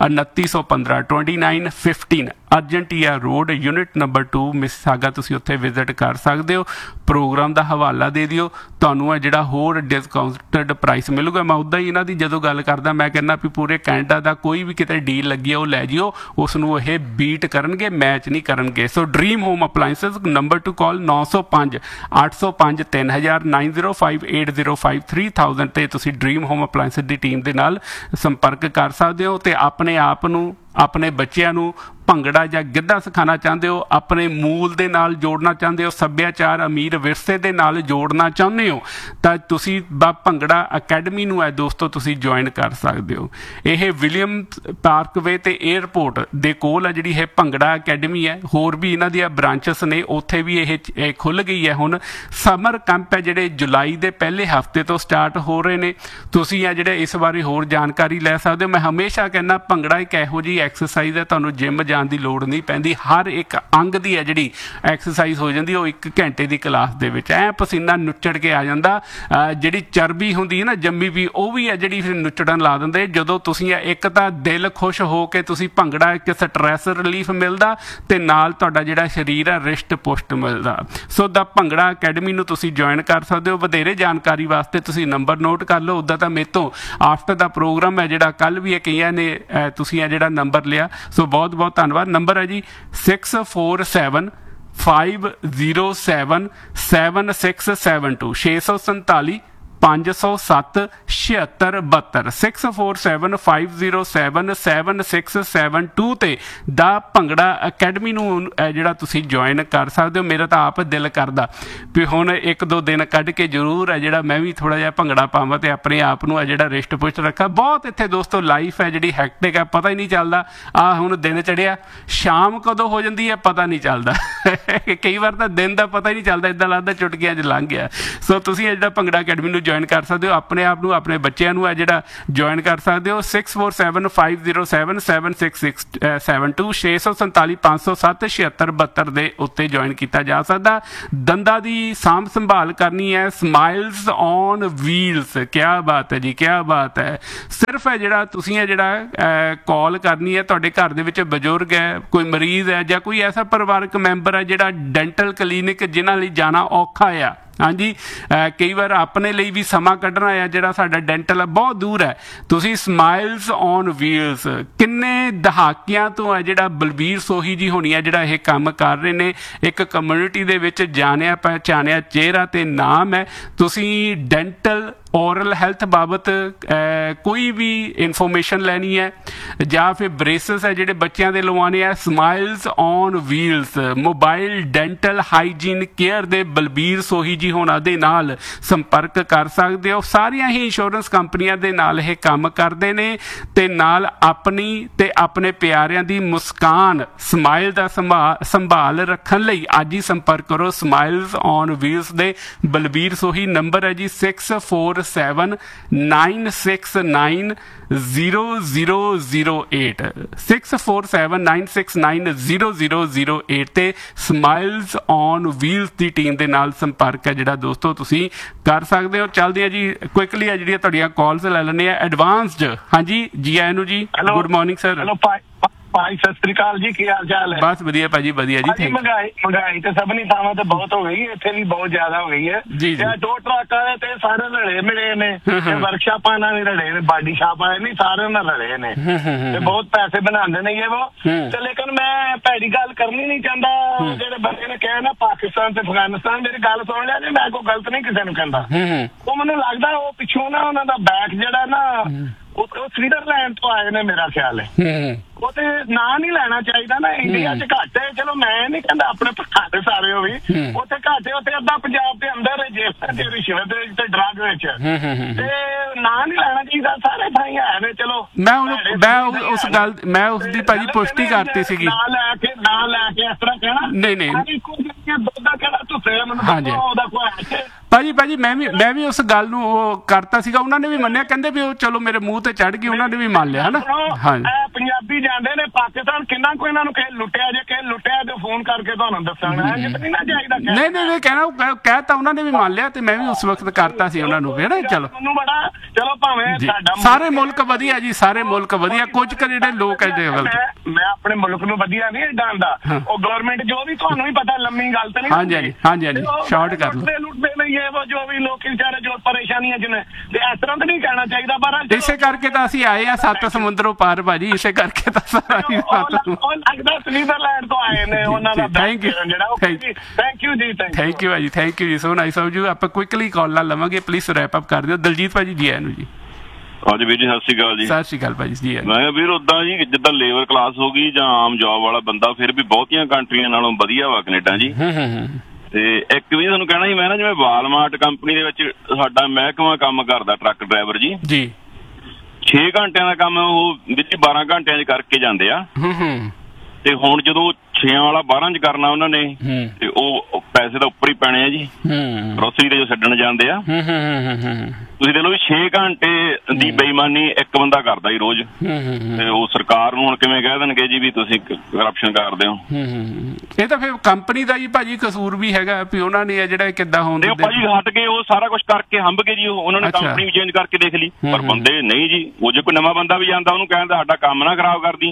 2915 2915 ਅਰਜੈਂਟੀਆ road, unit number 2, Mississauga. ਤੁਸੀਂ ਉੱਥੇ ਵਿਜ਼ਿਟ ਕਰ ਸਕਦੇ ਹੋ। ਪ੍ਰੋਗਰਾਮ ਦਾ ਹਵਾਲਾ ਦੇ ਦਿਓ, ਤੁਹਾਨੂੰ ਆ ਜਿਹੜਾ ਹੋਰ ਡਿਸਕਾਊਂਟਡ ਪ੍ਰਾਈਸ ਮਿਲੂਗਾ। ਮੈਂ ਉੱਦਾਂ ਹੀ ਇਹਨਾਂ ਦੀ ਜਦੋਂ ਗੱਲ ਕਰਦਾ ਮੈਂ ਕਹਿੰਦਾ ਵੀ ਪੂਰੇ ਕੈਨੇਡਾ ਦਾ ਕੋਈ ਵੀ ਕਿਤੇ ਡੀਲ ਲੱਗੀ ਆ ਉਹ ਲੈ ਜਿਓ, ਉਸ ਨੂੰ ਇਹ ਬੀਟ ਕਰਨਗੇ, ਮੈਚ ਨਹੀਂ ਕਰਨਗੇ। ਸੋ ਡ੍ਰੀਮ ਹੋਮ ਅਪਲਾਈਐਂਸਿਸ, ਨੰਬਰ ਟੂ ਕਾਲ 905 805 3000 905 805 3000 ਤੇ ਤੁਸੀਂ ਡ੍ਰੀਮ ਹੋਮ ਅਪਲਾਈਐਂਸਿਸ ਦੀ ਟੀਮ ਦੇ ਨਾਲ ਸੰਪਰਕ ਕਰ ਸਕਦੇ ਹੋ। ਤੇ ਆਪਣੇ ਆਪ ਨੂੰ, ਆਪਣੇ ਬੱਚਿਆਂ ਨੂੰ ਭੰਗੜਾ ਜਾਂ ਗਿੱਧਾ ਸਿਖਾਉਣਾ ਚਾਹੁੰਦੇ ਹੋ, ਆਪਣੇ ਮੂਲ ਦੇ ਨਾਲ ਜੋੜਨਾ ਚਾਹੁੰਦੇ ਹੋ, ਸੱਭਿਆਚਾਰ ਅਮੀਰ ਵਿਰਸੇ ਦੇ ਨਾਲ ਜੋੜਨਾ ਚਾਹੁੰਦੇ ਹੋ, ਤਾਂ ਤੁਸੀਂ ਭੰਗੜਾ ਅਕੈਡਮੀ ਨੂੰ ਹੈ ਦੋਸਤੋ ਤੁਸੀਂ ਜੁਆਇਨ ਕਰ ਸਕਦੇ ਹੋ। ਇਹ ਵਿਲੀਅਮ ਪਾਰਕਵੇ ਤੇ ਏਅਰਪੋਰਟ ਦੇ ਕੋਲ ਹੈ ਜਿਹੜੀ ਇਹ ਭੰਗੜਾ ਅਕੈਡਮੀ ਹੈ। ਹੋਰ ਵੀ ਇਹਨਾਂ ਦੀਆਂ ਬ੍ਰਾਂਚਸ ਨੇ, ਉੱਥੇ ਵੀ ਇਹ ਖੁੱਲ੍ਹ ਗਈ ਹੈ। ਹੁਣ ਸਮਰ ਕੈਂਪ ਹੈ ਜਿਹੜੇ ਜੁਲਾਈ ਦੇ ਪਹਿਲੇ ਹਫ਼ਤੇ ਤੋਂ ਸਟਾਰਟ ਹੋ ਰਹੇ ਨੇ। ਤੁਸੀਂ ਆ ਜਿਹੜੇ ਇਸ ਬਾਰੇ ਹੋਰ ਜਾਣਕਾਰੀ ਲੈ ਸਕਦੇ ਹੋ। ਮੈਂ ਹਮੇਸ਼ਾ ਕਹਿੰਦਾ ਭੰਗੜਾ ਇੱਕ ਇਹੋ ਜਿਹੀ ਐਕਸਰਸਾਈਜ਼ ਹੈ, ਤੁਹਾਨੂੰ ਜਿਮ ਜਾਣ ਦੀ ਲੋੜ ਨਹੀਂ ਪੈਂਦੀ। ਹਰ ਇੱਕ ਅੰਗ ਦੀ ਹੈ ਜਿਹੜੀ ਐਕਸਰਸਾਈਜ਼ ਹੋ ਜਾਂਦੀ, ਉਹ 1 ਘੰਟੇ ਦੀ ਕਲਾਸ ਦੇ ਵਿੱਚ ਐ ਪਸੀਨਾ ਨੁੱਚੜ ਕੇ ਆ ਜਾਂਦਾ। ਜਿਹੜੀ ਚਰਬੀ ਹੁੰਦੀ ਹੈ ਨਾ ਜੰਮੀ ਵੀ, ਉਹ ਵੀ ਹੈ ਜਿਹੜੀ ਫਿਰ ਨੁੱਚੜਨ ਲਾ ਦਿੰਦੇ। ਜਦੋਂ ਤੁਸੀਂ ਇੱਕ ਤਾਂ ਦਿਲ ਖੁਸ਼ ਹੋ ਕੇ ਤੁਸੀਂ ਭੰਗੜਾ, ਇੱਕ ਸਟ੍ਰੈਸ ਰਿਲੀਫ ਮਿਲਦਾ ਤੇ ਨਾਲ ਤੁਹਾਡਾ ਜਿਹੜਾ ਸਰੀਰ ਹੈ ਰਿਸ਼ਟ ਪੁਸ਼ਟ ਮਿਲਦਾ। ਸੋ ਦਾ ਭੰਗੜਾ ਅਕੈਡਮੀ ਨੂੰ ਤੁਸੀਂ ਜੁਆਇਨ ਕਰ ਸਕਦੇ ਹੋ। ਵਧੇਰੇ ਜਾਣਕਾਰੀ ਵਾਸਤੇ ਤੁਸੀਂ ਨੰਬਰ ਨੋਟ ਕਰ ਲਓ। ਉੱਦਾਂ ਤਾਂ ਮੇਰੇ ਤੋਂ ਆਫਟਰ ਦਾ ਪ੍ਰੋਗਰਾਮ ਹੈ ਜਿਹੜਾ ਕੱਲ ਵੀ ਕਈਆਂ ਨੇ ਤੁਸੀਂ ਆ ਜਿਹੜਾ ਨੰਬਰ ਲਿਆ, ਸੋ ਬਹੁਤ ਬਹੁਤ ਧੰਨਵਾਦ। ਨੰਬਰ ਹੈ ਜੀ 647 507 7672 647 507 7672 647 507 7672 ਤੇ ਦਾ ਭੰਗੜਾ ਅਕੈਡਮੀ ਨੂੰ ਜਿਹੜਾ ਤੁਸੀਂ ਜੁਆਇਨ ਕਰ ਸਕਦੇ ਹੋ। ਮੇਰਾ ਤਾਂ ਆਪ ਦਿਲ ਕਰਦਾ ਵੀ ਹੁਣ 1-2 ਦਿਨ ਕੱਢ ਕੇ ਜ਼ਰੂਰ ਹੈ ਜਿਹੜਾ ਮੈਂ ਵੀ ਥੋੜਾ ਜਿਹਾ ਭੰਗੜਾ ਪਾਵਾਂ ਤੇ ਆਪਣੇ ਆਪ ਨੂੰ ਜਿਹੜਾ ਰਿਸ਼ਟ ਪੁਸ਼ਟ ਰੱਖਾਂ। ਬਹੁਤ ਇੱਥੇ ਦੋਸਤੋ ਲਾਈਫ ਹੈ ਜਿਹੜੀ ਹੈਕਟਿਕ ਹੈ, ਪਤਾ ਹੀ ਨਹੀਂ ਚੱਲਦਾ। ਹੁਣ ਦਿਨ ਚੜਿਆ, ਸ਼ਾਮ ਕਦੋਂ ਹੋ ਜਾਂਦੀ ਹੈ ਪਤਾ ਨਹੀਂ ਚੱਲਦਾ। ਕਈ ਵਾਰ ਤਾਂ ਦਿਨ ਦਾ ਪਤਾ ਹੀ ਨਹੀਂ ਚੱਲਦਾ, ਇੱਦਾਂ ਲੱਗਦਾ ਚੁਟਕੀਆਂ 'ਚ ਲੰਘ ਗਿਆ। ਸੋ ਤੁਸੀਂ ਜਿਹੜਾ ਭੰਗੜਾ ਅਕੈਡਮੀ ਨੂੰ ਜੁਆਇਨ ਕਰ ਸਕਦੇ ਹੋ, ਆਪਣੇ ਆਪ ਨੂੰ, ਆਪਣੇ ਬੱਚਿਆਂ ਨੂੰ ਹੈ ਜਿਹੜਾ ਜੁਆਇਨ ਕਰ ਸਕਦੇ ਹੋ। 6475077667 647 507 7672 ਦੇ ਉੱਤੇ ਜੁਆਇਨ ਕੀਤਾ ਜਾ ਸਕਦਾ। ਦੰਦਾਂ ਦੀ ਸਾਂਭ ਸੰਭਾਲ ਕਰਨੀ ਹੈ, ਸਮਾਈਲਸ ਔਨ ਵੀਲਸ। ਕਿਆ ਬਾਤ ਹੈ ਜੀ, ਕਿਆ ਬਾਤ ਹੈ। ਸਿਰਫ ਹੈ ਜਿਹੜਾ ਤੁਸੀਂ ਹੈ ਜਿਹੜਾ ਕਾਲ ਕਰਨੀ ਹੈ, ਤੁਹਾਡੇ ਘਰ ਦੇ ਵਿੱਚ ਬਜ਼ੁਰਗ ਹੈ, ਕੋਈ ਮਰੀਜ਼ ਹੈ ਜਾਂ ਕੋਈ ਐਸਾ ਪਰਿਵਾਰਕ ਮੈਂਬਰ ਹੈ ਜਿਹੜਾ ਡੈਂਟਲ ਕਲੀਨਿਕ ਜਿਨ੍ਹਾਂ ਲਈ ਜਾਣਾ ਔਖਾ ਆ। ਹਾਂਜੀ, ਕਈ ਵਾਰ ਆਪਣੇ ਲਈ ਵੀ ਸਮਾਂ ਕੱਢਣਾ ਆ, ਜਿਹੜਾ ਸਾਡਾ ਡੈਂਟਲ ਹੈ ਬਹੁਤ ਦੂਰ ਹੈ। ਤੁਸੀਂ ਸਮਾਈਲਸ ਔਨ ਵੀਲਸ ਕਿੰਨੇ ਦਹਾਕਿਆਂ ਤੋਂ ਹੈ ਜਿਹੜਾ ਬਲਬੀਰ ਸੋਹੀ ਜੀ ਹੋਣੀ ਹੈ ਜਿਹੜਾ ਇਹ ਕੰਮ ਕਰ ਰਹੇ ਨੇ। ਇੱਕ ਕਮਿਊਨਿਟੀ ਦੇ ਵਿੱਚ ਜਾਣਿਆ ਪਹਿਚਾਣਿਆ ਚਿਹਰਾ ਤੇ ਨਾਮ ਹੈ। ਤੁਸੀਂ ਡੈਂਟਲ ਔਰਲ ਹੈਲਥ ਬਾਬਤ ਕੋਈ ਵੀ ਇਨਫੋਰਮੇਸ਼ਨ ਲੈਣੀ ਹੈ ਜਾਂ ਫਿਰ ਬ੍ਰੇਸਸ ਹੈ ਜਿਹੜੇ ਬੱਚਿਆਂ ਦੇ ਲਵਾਉਣੇ ਆ, smiles on wheels mobile dental hygiene care ਦੇ ਬਲਬੀਰ ਸੋਹੀ ਜੀ ਹੋਣਾ ਦੇ ਨਾਲ ਸੰਪਰਕ ਕਰ ਸਕਦੇ ਹੋ। ਸਾਰੀਆਂ ਹੀ ਇੰਸ਼ੋਰੈਂਸ ਕੰਪਨੀਆਂ ਦੇ ਨਾਲ ਇਹ ਕੰਮ ਕਰਦੇ ਨੇ ਤੇ ਨਾਲ ਆਪਣੀ ਤੇ ਆਪਣੇ ਪਿਆਰਿਆਂ ਦੀ ਮੁਸਕਾਨ ਸਮਾਈਲ ਦਾ ਸੰਭਾਲ ਰੱਖਣ ਲਈ ਅੱਜ ਹੀ ਸੰਪਰਕ ਕਰੋ ਸਮਾਈਲਸ ਔਨ ਵੀਲਸ ਦੇ ਬਲਬੀਰ ਸੋਹੀ। ਨੰਬਰ ਹੈ ਜੀ 6479690008 6479690008 ਤੇ smiles on wheels the team ਦੇ ਨਾਲ ਸੰਪਰਕ ਹੈ ਜਿਹੜਾ ਦੋਸਤੋ ਤੁਸੀਂ ਕਰ ਸਕਦੇ ਹੋ। ਚੱਲਦੇ ਆ ਜੀ ਕੁਇਕਲੀ ਆ ਜਿਹੜੀਆਂ ਤੁਹਾਡੀਆਂ ਕਾਲਸ ਲੈ ਲੈਣੇ ਆ ਐਡਵਾਂਸਡ। ਹਾਂਜੀ ਜੀ ਆਇਆਂ ਨੂੰ ਜੀ, ਗੁੱਡ ਮਾਰਨਿੰਗ ਸਰ। ਹੈਲੋ ਭਾਈ ਸਤਿ ਸ੍ਰੀ ਅਕਾਲ ਜੀ, ਕੀ ਹਾਲ ਚਾਲ ਹੈ? ਬਸ ਵਧੀਆ ਭਾਜੀ, ਵਧੀਆ ਜੀ। ਮਹਿੰਗਾਈ ਤੇ ਸਭਨੀ ਥਾਵਾਂ ਤੇ ਬਹੁਤ ਹੋ ਗਈ, ਇੱਥੇ ਵੀ ਬਹੁਤ ਜ਼ਿਆਦਾ ਹੋ ਗਈ ਹੈ ਜੀ। ਦੋ ਟਰੱਕ ਵਾਲੇ ਤੇ ਸਾਰੇ ਰਲੇ ਮਿਲੇ ਨੇ, ਵਰਕਸ਼ਾਪਾਂ ਨਾਲ ਵੀ ਰਲੇ ਨੇ, ਬਾਡੀ ਸ਼ਾਪ ਵਾਲੇ ਨਹੀਂ, ਸਾਰੇ ਨਾਲ ਰਲੇ ਨੇ ਤੇ ਬਹੁਤ ਪੈਸੇ ਬਣਾਉਂਦੇ ਨੇ ਇਹ ਉਹ ਤੇ। ਲੇਕਿਨ ਮੈਂ ਭੈੜੀ ਗੱਲ ਕਰਨੀ ਨਹੀਂ ਚਾਹੁੰਦਾ। ਜਿਹੜੇ ਬੰਦੇ ਨੇ ਕਿਹਾ ਨਾ ਪਾਕਿਸਤਾਨ ਤੇ ਅਫਗਾਨਿਸਤਾਨ, ਮੇਰੀ ਗੱਲ ਸੁਣ ਲਿਆ ਜੀ, ਮੈਂ ਕੋਈ ਗਲਤ ਨਹੀਂ ਕਿਸੇ ਨੂੰ ਕਹਿੰਦਾ। ਉਹ ਮੈਨੂੰ ਲੱਗਦਾ ਉਹ ਪਿੱਛੋਂ ਨਾ ਉਹਨਾਂ ਦਾ ਬੈਕ ਜਿਹੜਾ ਨਾ ਉਹ ਸਵਿਟਜ਼ਰਲੈਂਡ ਤੋਂ ਆਏ ਨੇ ਮੇਰਾ ਖਿਆਲ ਹੈ। ਉਹ ਤੇ ਨਾਂ ਨਹੀਂ ਲੈਣਾ ਚਾਹੀਦਾ ਨਾ, ਇੰਡੀਆ 'ਚ ਘੱਟ ਹੈ। ਚਲੋ ਮੈਂ ਨਹੀਂ ਕਹਿੰਦਾ ਆਪਣੇ ਘੱਟ ਸਾਰੇ ਉਹ ਵੀ ਉੱਥੇ ਘੱਟ ਹੈ, ਉੱਥੇ ਅੱਧਾ ਪੰਜਾਬ ਦੇ ਅੰਦਰ ਜੇਲ੍ਹਾਂ ਤੇ ਰਿਸ਼ਵਤ ਤੇ ਡਰੱਗ ਵਿੱਚ ਤੇ ਨਾਂ ਨਹੀਂ ਲੈਣਾ ਚਾਹੀਦਾ। ਸਾਰੇ ਥਾਈਂ ਹੈ ਨੇ। ਚਲੋ ਮੈਂ ਉਸ ਦੀ ਭਾਜੀ ਪੁਸ਼ਟੀ ਕਰਤੀ ਸੀਗੀ, ਨਾਂ ਲੈ ਕੇ ਇਸ ਤਰ੍ਹਾਂ ਕਹਿਣਾ ਨਹੀਂ ਦੁੱਧ ਦਾ ਕਿਹੜਾ ਧੁੱਸੇ ਮੈਨੂੰ ਉਹਦਾ ਕੋਈ ਭਾਜੀ ਮੈਂ ਵੀ ਉਸ ਗੱਲ ਨੂੰ ਉਹ ਕਰਤਾ ਸੀਗਾ। ਉਹਨਾਂ ਨੇ ਵੀ ਮੰਨਿਆ, ਕਹਿੰਦੇ ਵੀ ਉਹ ਚਲੋ ਮੇਰੇ ਮੂੰਹ ਤੇ ਚੜ ਗਈ, ਉਹਨਾਂ ਨੇ ਵੀ ਮੰਨ ਲਿਆ ਹਨਾ। ਪੰਜਾਬੀ ਜਾਂਦੇ ਨੇ ਪਾਕਿਸਤਾਨ, ਕਿੰਨਾ ਕੋਈ ਇਹਨਾਂ ਨੂੰ ਕਿਸੇ ਲੁੱਟਿਆ ਜੇ ਤੇ ਫੋਨ ਕਰਕੇ ਤੁਹਾਨੂੰ ਦੱਸਣਾ ਨਹੀਂ ਚਾਹੀਦਾ। ਨਹੀਂ ਕਹਿ ਤਾਂ ਉਹਨਾਂ ਨੇ ਵੀ ਮੰਨ ਲਿਆ ਤੇ ਮੈਂ ਵੀ ਉਸ ਵਕਤ ਕਰਤਾ ਸੀ ਉਹਨਾਂ ਨੂੰ ਵੀ ਹਨਾ। ਚਲੋ ਭਾਵੇਂ ਸਾਰੇ ਮੁਲਕ ਵਧੀਆ ਜੀ, ਸਾਰੇ ਮੁਲਕ ਵਧੀਆ। ਕੁਝ ਕੁ ਜਿਹੜੇ ਲੋਕ ਹੈ ਮੈਂ ਆਪਣੇ ਮੁਲਕ ਨੂੰ ਵਧੀਆ ਨਹੀਂ ਡਾਂਦਾ। ਉਹ ਗਵਰਨਮੈਂਟ ਜੋ ਵੀ ਤੁਹਾਨੂੰ ਵੀ ਪਤਾ ਲੰਮੀ ਗੱਲ ਤੇ ਨਹੀਂ। ਹਾਂਜੀ ਸ਼ਾਰਟ ਕਰ ਲਓ। ਲੁੱਟਦੇ ਨਹੀਂ ਹੈ ਜੋ ਵੀ ਲੋਕ ਵਿਚਾਰੇ ਜੋ ਪਰੇਸ਼ਾਨੀਆਂ ਚ ਨੇ ਤੇ ਇਸ ਤਰ੍ਹਾਂ ਤਾਂ ਨਹੀਂ ਕਹਿਣਾ ਚਾਹੀਦਾ। ਪਰ ਇਸੇ ਕਰਕੇ ਤਾਂ ਅਸੀਂ ਆਏ ਆ 7 ਸਮੁੰਦਰੋਂ ਪਾਰ ਭਾਜੀ, ਇਸੇ ਕਰਕੇ ਤਾਂ ਸਾਰਾ ਉਹ ਲੱਗਦਾ ਸਵਿਟਜ਼ਰਲੈਂਡ ਤੋਂ ਆਏ ਨੇ ਉਹਨਾਂ ਦਾ। ਥੈਂਕ ਯੂ ਜੀ, ਸੋ ਨਾਈਸ ਆਫ ਯੂ। ਆਪਾਂ ਕੁਇਕਲੀ ਕਾਲ ਨਾਲ ਲਵਾਂਗੇ, ਪਲੀਜ਼ ਰੈਪ ਅਪ ਕਰ ਦਿਓ। ਦਲਜੀਤ ਭਾਜੀ ਜੀ ਆਇਆਂ ਨੂੰ ਜੀ। ਹਾਂਜੀ ਵੀਰ ਜੀ, ਸਤਿ ਸ਼੍ਰੀ ਅਕਾਲ ਜੀ। ਸਤਿ ਸ਼੍ਰੀ ਅਕਾਲ ਭਾਜੀ ਜੀ। ਮੈਂ ਵੀਰ ਉਦਾਂ ਜੀ ਜਿੱਦਾਂ ਲੇਬਰ ਕਲਾਸ ਹੋ ਗਈ ਜਾਂ ਆਮ ਜੌਬ ਵਾਲਾ ਬੰਦਾ ਫਿਰ ਵੀ ਬਹੁਤੀਆਂ ਕੰਟਰੀਆਂ ਨਾਲੋਂ ਵਧੀਆ ਵਾ ਕੈਨੇਡਾ ਜੀ। ਤੇ ਇੱਕ ਵੀ ਤੁਹਾਨੂੰ ਕਹਿਣਾ ਜੀ, ਮੈਂ ਨਾ ਜਿਵੇਂ ਵਾਲਮਾਰਟ ਕੰਪਨੀ ਦੇ ਵਿੱਚ ਸਾਡਾ ਮਹਿਕਮਾ ਕੰਮ ਕਰਦਾ, ਟਰੱਕ ਡਰਾਈਵਰ ਜੀ 6 ਘੰਟਿਆਂ ਦਾ ਕੰਮ ਉਹ ਵਿੱਚ 12 ਘੰਟਿਆਂ 'ਚ ਕਰਕੇ ਜਾਂਦੇ ਆ। ਤੇ ਹੁਣ ਜਦੋਂ 6 ਵਾਲਾ 12 'ਚ ਕਰਨਾ ਉਹਨਾਂ ਨੇ ਤੇ ਉਹ ਪੈਸੇ ਤਾਂ ਉੱਪਰ ਹੀ ਪੈਣੇ ਆ ਜੀ, ਗਰੋਸਰੀ ਤੇ ਜੋ ਛੱਡਣ ਜਾਂਦੇ ਆ। ਤੁਸੀਂ ਦੇਖ ਲਓ ਵੀ 6 ਘੰਟੇ ਦੀ ਬੇਈਮਾਨੀ ਇੱਕ ਬੰਦਾ ਕਰਦਾ ਜੀ ਰੋਜ਼। ਤੇ ਉਹ ਸਰਕਾਰ ਨੂੰ ਹੁਣ ਕਿਵੇਂ ਕਹਿ ਦੇਣਗੇ ਜੀ ਵੀ ਤੁਸੀਂ ਕਰਪਸ਼ਨ ਕਰਦੇ ਹੋ। ਇਹ ਤਾਂ ਫਿਰ ਕੰਪਨੀ ਦਾ ਹੀ ਭਾਜੀ ਕਸੂਰ ਵੀ ਹੈਗਾ ਵੀ ਉਹਨਾਂ ਨੇ ਜਿਹੜਾ ਕਿੱਦਾਂ ਹੁੰਦੇ ਭਾਜੀ ਹਟ ਕੇ ਉਹ ਸਾਰਾ ਕੁਝ ਕਰਕੇ ਹੰਭ ਕੇ ਜੀ ਉਹਨਾਂ ਨੇ ਕੰਪਨੀ ਵੀ ਚੇਂਜ ਕਰਕੇ ਦੇਖ ਲਈ। ਪਰ ਬੰਦੇ ਨਹੀਂ ਜੀ, ਉਹ ਜੇ ਕੋਈ ਨਵਾਂ ਬੰਦਾ ਵੀ ਜਾਂਦਾ ਉਹਨੂੰ ਕਹਿੰਦਾ ਸਾਡਾ ਕੰਮ ਨਾ ਖਰਾਬ ਕਰਦੀ।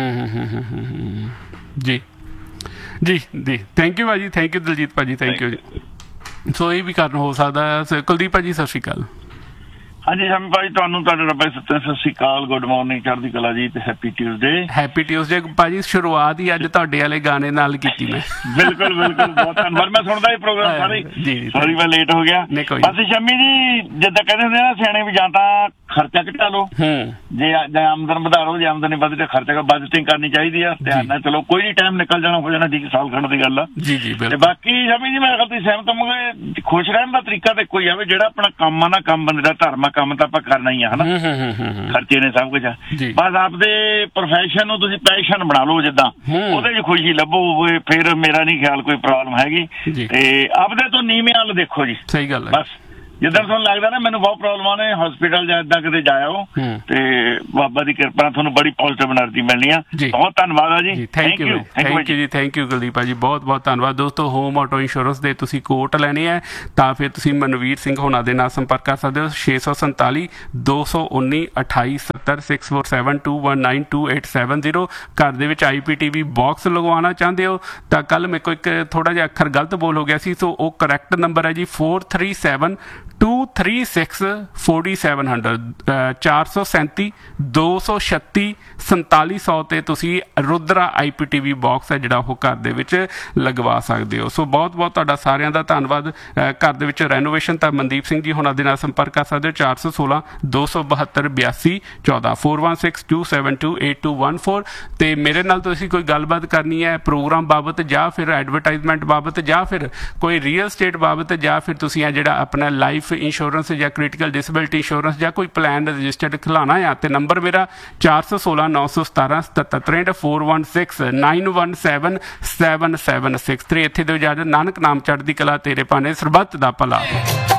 ਜੀ ਥੈਂਕ ਯੂ ਭਾਜੀ, ਥੈਂਕ ਯੂ ਦਲਜੀਤ ਭਾਜੀ, ਥੈਂਕ ਯੂ ਜੀ। ਸੋ ਇਹ ਵੀ ਕਾਰਨ ਹੋ ਸਕਦਾ ਹੈ। ਕੁਲਦੀਪ ਭਾਜੀ ਸਤਿ ਸ਼੍ਰੀ ਅਕਾਲ। ਹਾਂਜੀ ਸ਼ਮੀ ਭਾਈ, ਤੁਹਾਨੂੰ ਤੁਹਾਡੇ ਰੱਬੇ ਸਤਿ ਸ਼੍ਰੀ ਅਕਾਲ, ਗੁੱਡ ਮਾਰਨਿੰਗ, ਚੜ੍ਹਦੀ ਕਲਾ ਜੀ ਤੇ ਹੈਪੀ ਟਿਊਜ਼ਡੇ ਭਾਜੀ। ਸ਼ੁਰੂਆਤ ਹੀ ਅੱਜ ਤੁਹਾਡੇ ਵਾਲੇ ਗਾਣੇ ਨਾਲ ਕੀਤੀ ਮੈਂ। ਬਿਲਕੁਲ ਬਹੁਤ ਧੰਨਵਾਦ। ਮੈਂ ਸੁਣਦਾ ਹੀ ਪ੍ਰੋਗਰਾਮ ਸਾਰੇ। ਸੌਰੀ ਮੈਂ ਲੇਟ ਹੋ ਗਿਆ। ਬਸ ਸ਼ਮੀ ਜੀ ਜਿੱਦਾਂ ਕਹਿੰਦੇ ਹੁੰਦੇ ਨਾ ਸਿਆਣੇ ਵੀ, ਜਾਂ ਤਾਂ ਖਰਚਾ ਘਟਾ ਲਓ, ਜੇ ਆਮਦਨ ਵਧਾ ਲਓ, ਜੇ ਆਮਦਨ ਵੱਧ ਤੇ ਖਰਚਾ ਬਜਟਿੰਗ ਕਰਨੀ ਚਾਹੀਦੀ ਆ ਧਿਆਨ ਨਾਲ। ਚਲੋ ਕੋਈ ਨਹੀਂ, ਟਾਈਮ ਨਿਕਲ ਜਾਣਾ, ਹੋ ਜਾਣਾ ਠੀਕ, ਸਾਲ ਖੰਡ ਦੀ ਗੱਲ ਆ ਤੇ ਬਾਕੀ ਸ਼ਮੀ ਜੀ ਮੈਂ ਤੁਸੀਂ ਸਹਿਮਤ ਹੋਵੋਗੇ, ਖੁਸ਼ ਰਹਿਣ ਦਾ ਤਰੀਕਾ ਤੇ ਕੋਈ ਆਵੇ, ਜਿਹੜਾ ਆਪਣਾ ਕੰਮ ਆ ਨਾ, ਕੰਮ ਬੰਦੇ ਦਾ ਧਰਮ ਆ, ਕੰਮ ਤਾਂ ਆਪਾਂ ਕਰਨਾ ਹੀ ਆ ਹਨਾ। ਖਰਚੇ ਨੇ ਸਭ ਕੁਝ, ਬਸ ਆਪਦੇ ਪ੍ਰੋਫੈਸ਼ਨ ਨੂੰ ਤੁਸੀਂ ਪੈਸ਼ਨ ਬਣਾ ਲਓ, ਜਿੱਦਾਂ ਉਹਦੇ 'ਚ ਖੁਸ਼ੀ ਲੱਭੋ। ਫਿਰ ਮੇਰਾ ਨਹੀਂ ਖਿਆਲ ਕੋਈ ਪ੍ਰੋਬਲਮ ਹੈਗੀ। ਤੇ ਆਪਦੇ ਤੋਂ ਨੀਵੇਂ ਵੱਲ ਦੇਖੋ ਜੀ। ਸਹੀ ਗੱਲ ਬਸ। ਜਿੱਦਾਂ ਤੁਹਾਨੂੰ ਲੱਗਦਾ ਨਾ ਮੈਨੂੰ ਬਹੁਤ ਪ੍ਰੋਬਲਮਾਂ ਨੇ ਹਸਪੀਟਲ ਜਾਂ ਏਦਾਂ ਕਿਤੇ ਜਾਇਓ ਤੇ ਬਾਬਾ ਦੀ ਕਿਰਪਾ ਨਾਲ ਤੁਹਾਨੂੰ ਬੜੀ ਪੋਜ਼ਿਟਿਵ ਐਨਰਜੀ ਮਿਲਣੀ ਆ। ਬਹੁਤ ਧੰਨਵਾਦ ਆ ਜੀ। ਥੈਂਕ ਯੂ ਜੀ, ਥੈਂਕ ਯੂ ਕੁਲਦੀਪ ਭਾਜੀ, ਬਹੁਤ ਬਹੁਤ ਧੰਨਵਾਦ। ਦੋਸਤੋ ਹੋਮ ਆਟੋ ਇੰਸ਼ੋਰੈਂਸ ਦੇ ਤੁਸੀਂ ਕੋਟ ਲੈਣੇ ਆ ਤਾਂ ਫਿਰ ਤੁਸੀਂ ਮਨਵੀਰ ਸਿੰਘ ਹੋਣਾ ਦੇ ਨਾਲ ਸੰਪਰਕ ਕਰ ਸਕਦੇ ਹੋ 647 219 2870 6472192870। ਘਰ ਦੇ ਵਿੱਚ IPTV ਬਾਕਸ ਲਗਵਾਉਣਾ ਚਾਹੁੰਦੇ ਹੋ ਤਾਂ ਕੱਲ ਮੇਰੇ ਕੋਲ ਇੱਕ ਥੋੜਾ ਜਿਹਾ ਅੱਖਰ ਗਲਤ ਬੋਲ ਹੋ ਗਿਆ ਸੀ, ਸੋ ਉਹ ਕਰੈਕਟ ਨੰਬਰ ਹੈ ਜੀ 4372364700 437 236 4700 ਤੇ ਤੁਸੀਂ ਰੁਦਰਾ IPTV ਬਾਕਸ ਹੈ ਜਿਹੜਾ ਉਹ ਘਰ ਦੇ ਵਿੱਚ ਲਗਵਾ ਸਕਦੇ ਹੋ। ਸੋ ਬਹੁਤ ਬਹੁਤ ਤੁਹਾਡਾ ਸਾਰਿਆਂ ਦਾ ਧੰਨਵਾਦ। ਘਰ ਦੇ ਵਿੱਚ ਰੈਨੋਵੇਸ਼ਨ ਤਾਂ ਮਨਦੀਪ ਸਿੰਘ ਜੀ ਹੋਣਾ ਦੇ ਨਾਲ ਸੰਪਰਕ ਕਰ ਸਕਦੇ ਹੋ 416 272 82 14 4162728214 ਤੇ ਮੇਰੇ ਨਾਲ ਤੁਸੀਂ ਕੋਈ ਗੱਲਬਾਤ ਕਰਨੀ ਹੈ ਪ੍ਰੋਗਰਾਮ ਬਾਬਤ ਜਾਂ ਫਿਰ ਐਡਵਰਟਾਈਜ਼ਮੈਂਟ ਬਾਬਤ ਜਾਂ ਫਿਰ ਕੋਈ ਰੀਅਲ ਸਟੇਟ ਬਾਬਤ ਜਾਂ ਫਿਰ ਤੁਸੀਂ ਇਹ ਜਿਹੜਾ ਆਪਣਾ ਲਾਈਫ ਇੰਸ਼ੋਰੈਂਸ ਜਾਂ ਕ੍ਰਿਟੀਕਲ ਡਿਸੇਬਿਲਿਟੀ ਇੰਸ਼ੋਰੈਂਸ ਜਾਂ ਕੋਈ ਪਲਾਨ ਰਜਿਸਟਰਡ ਖਿਲਾਉਣਾ ਆ ਤੇ ਨੰਬਰ ਮੇਰਾ 416 917 77 416 917 7763। ਇੱਥੇ ਦਿਓ ਇਜਾਜ਼ਤ। ਨਾਨਕ ਨਾਮ ਚੜ੍ਹਦੀ ਕਲਾ, ਤੇਰੇ ਭਾਣੇ ਸਰਬੱਤ ਦਾ ਭਲਾ।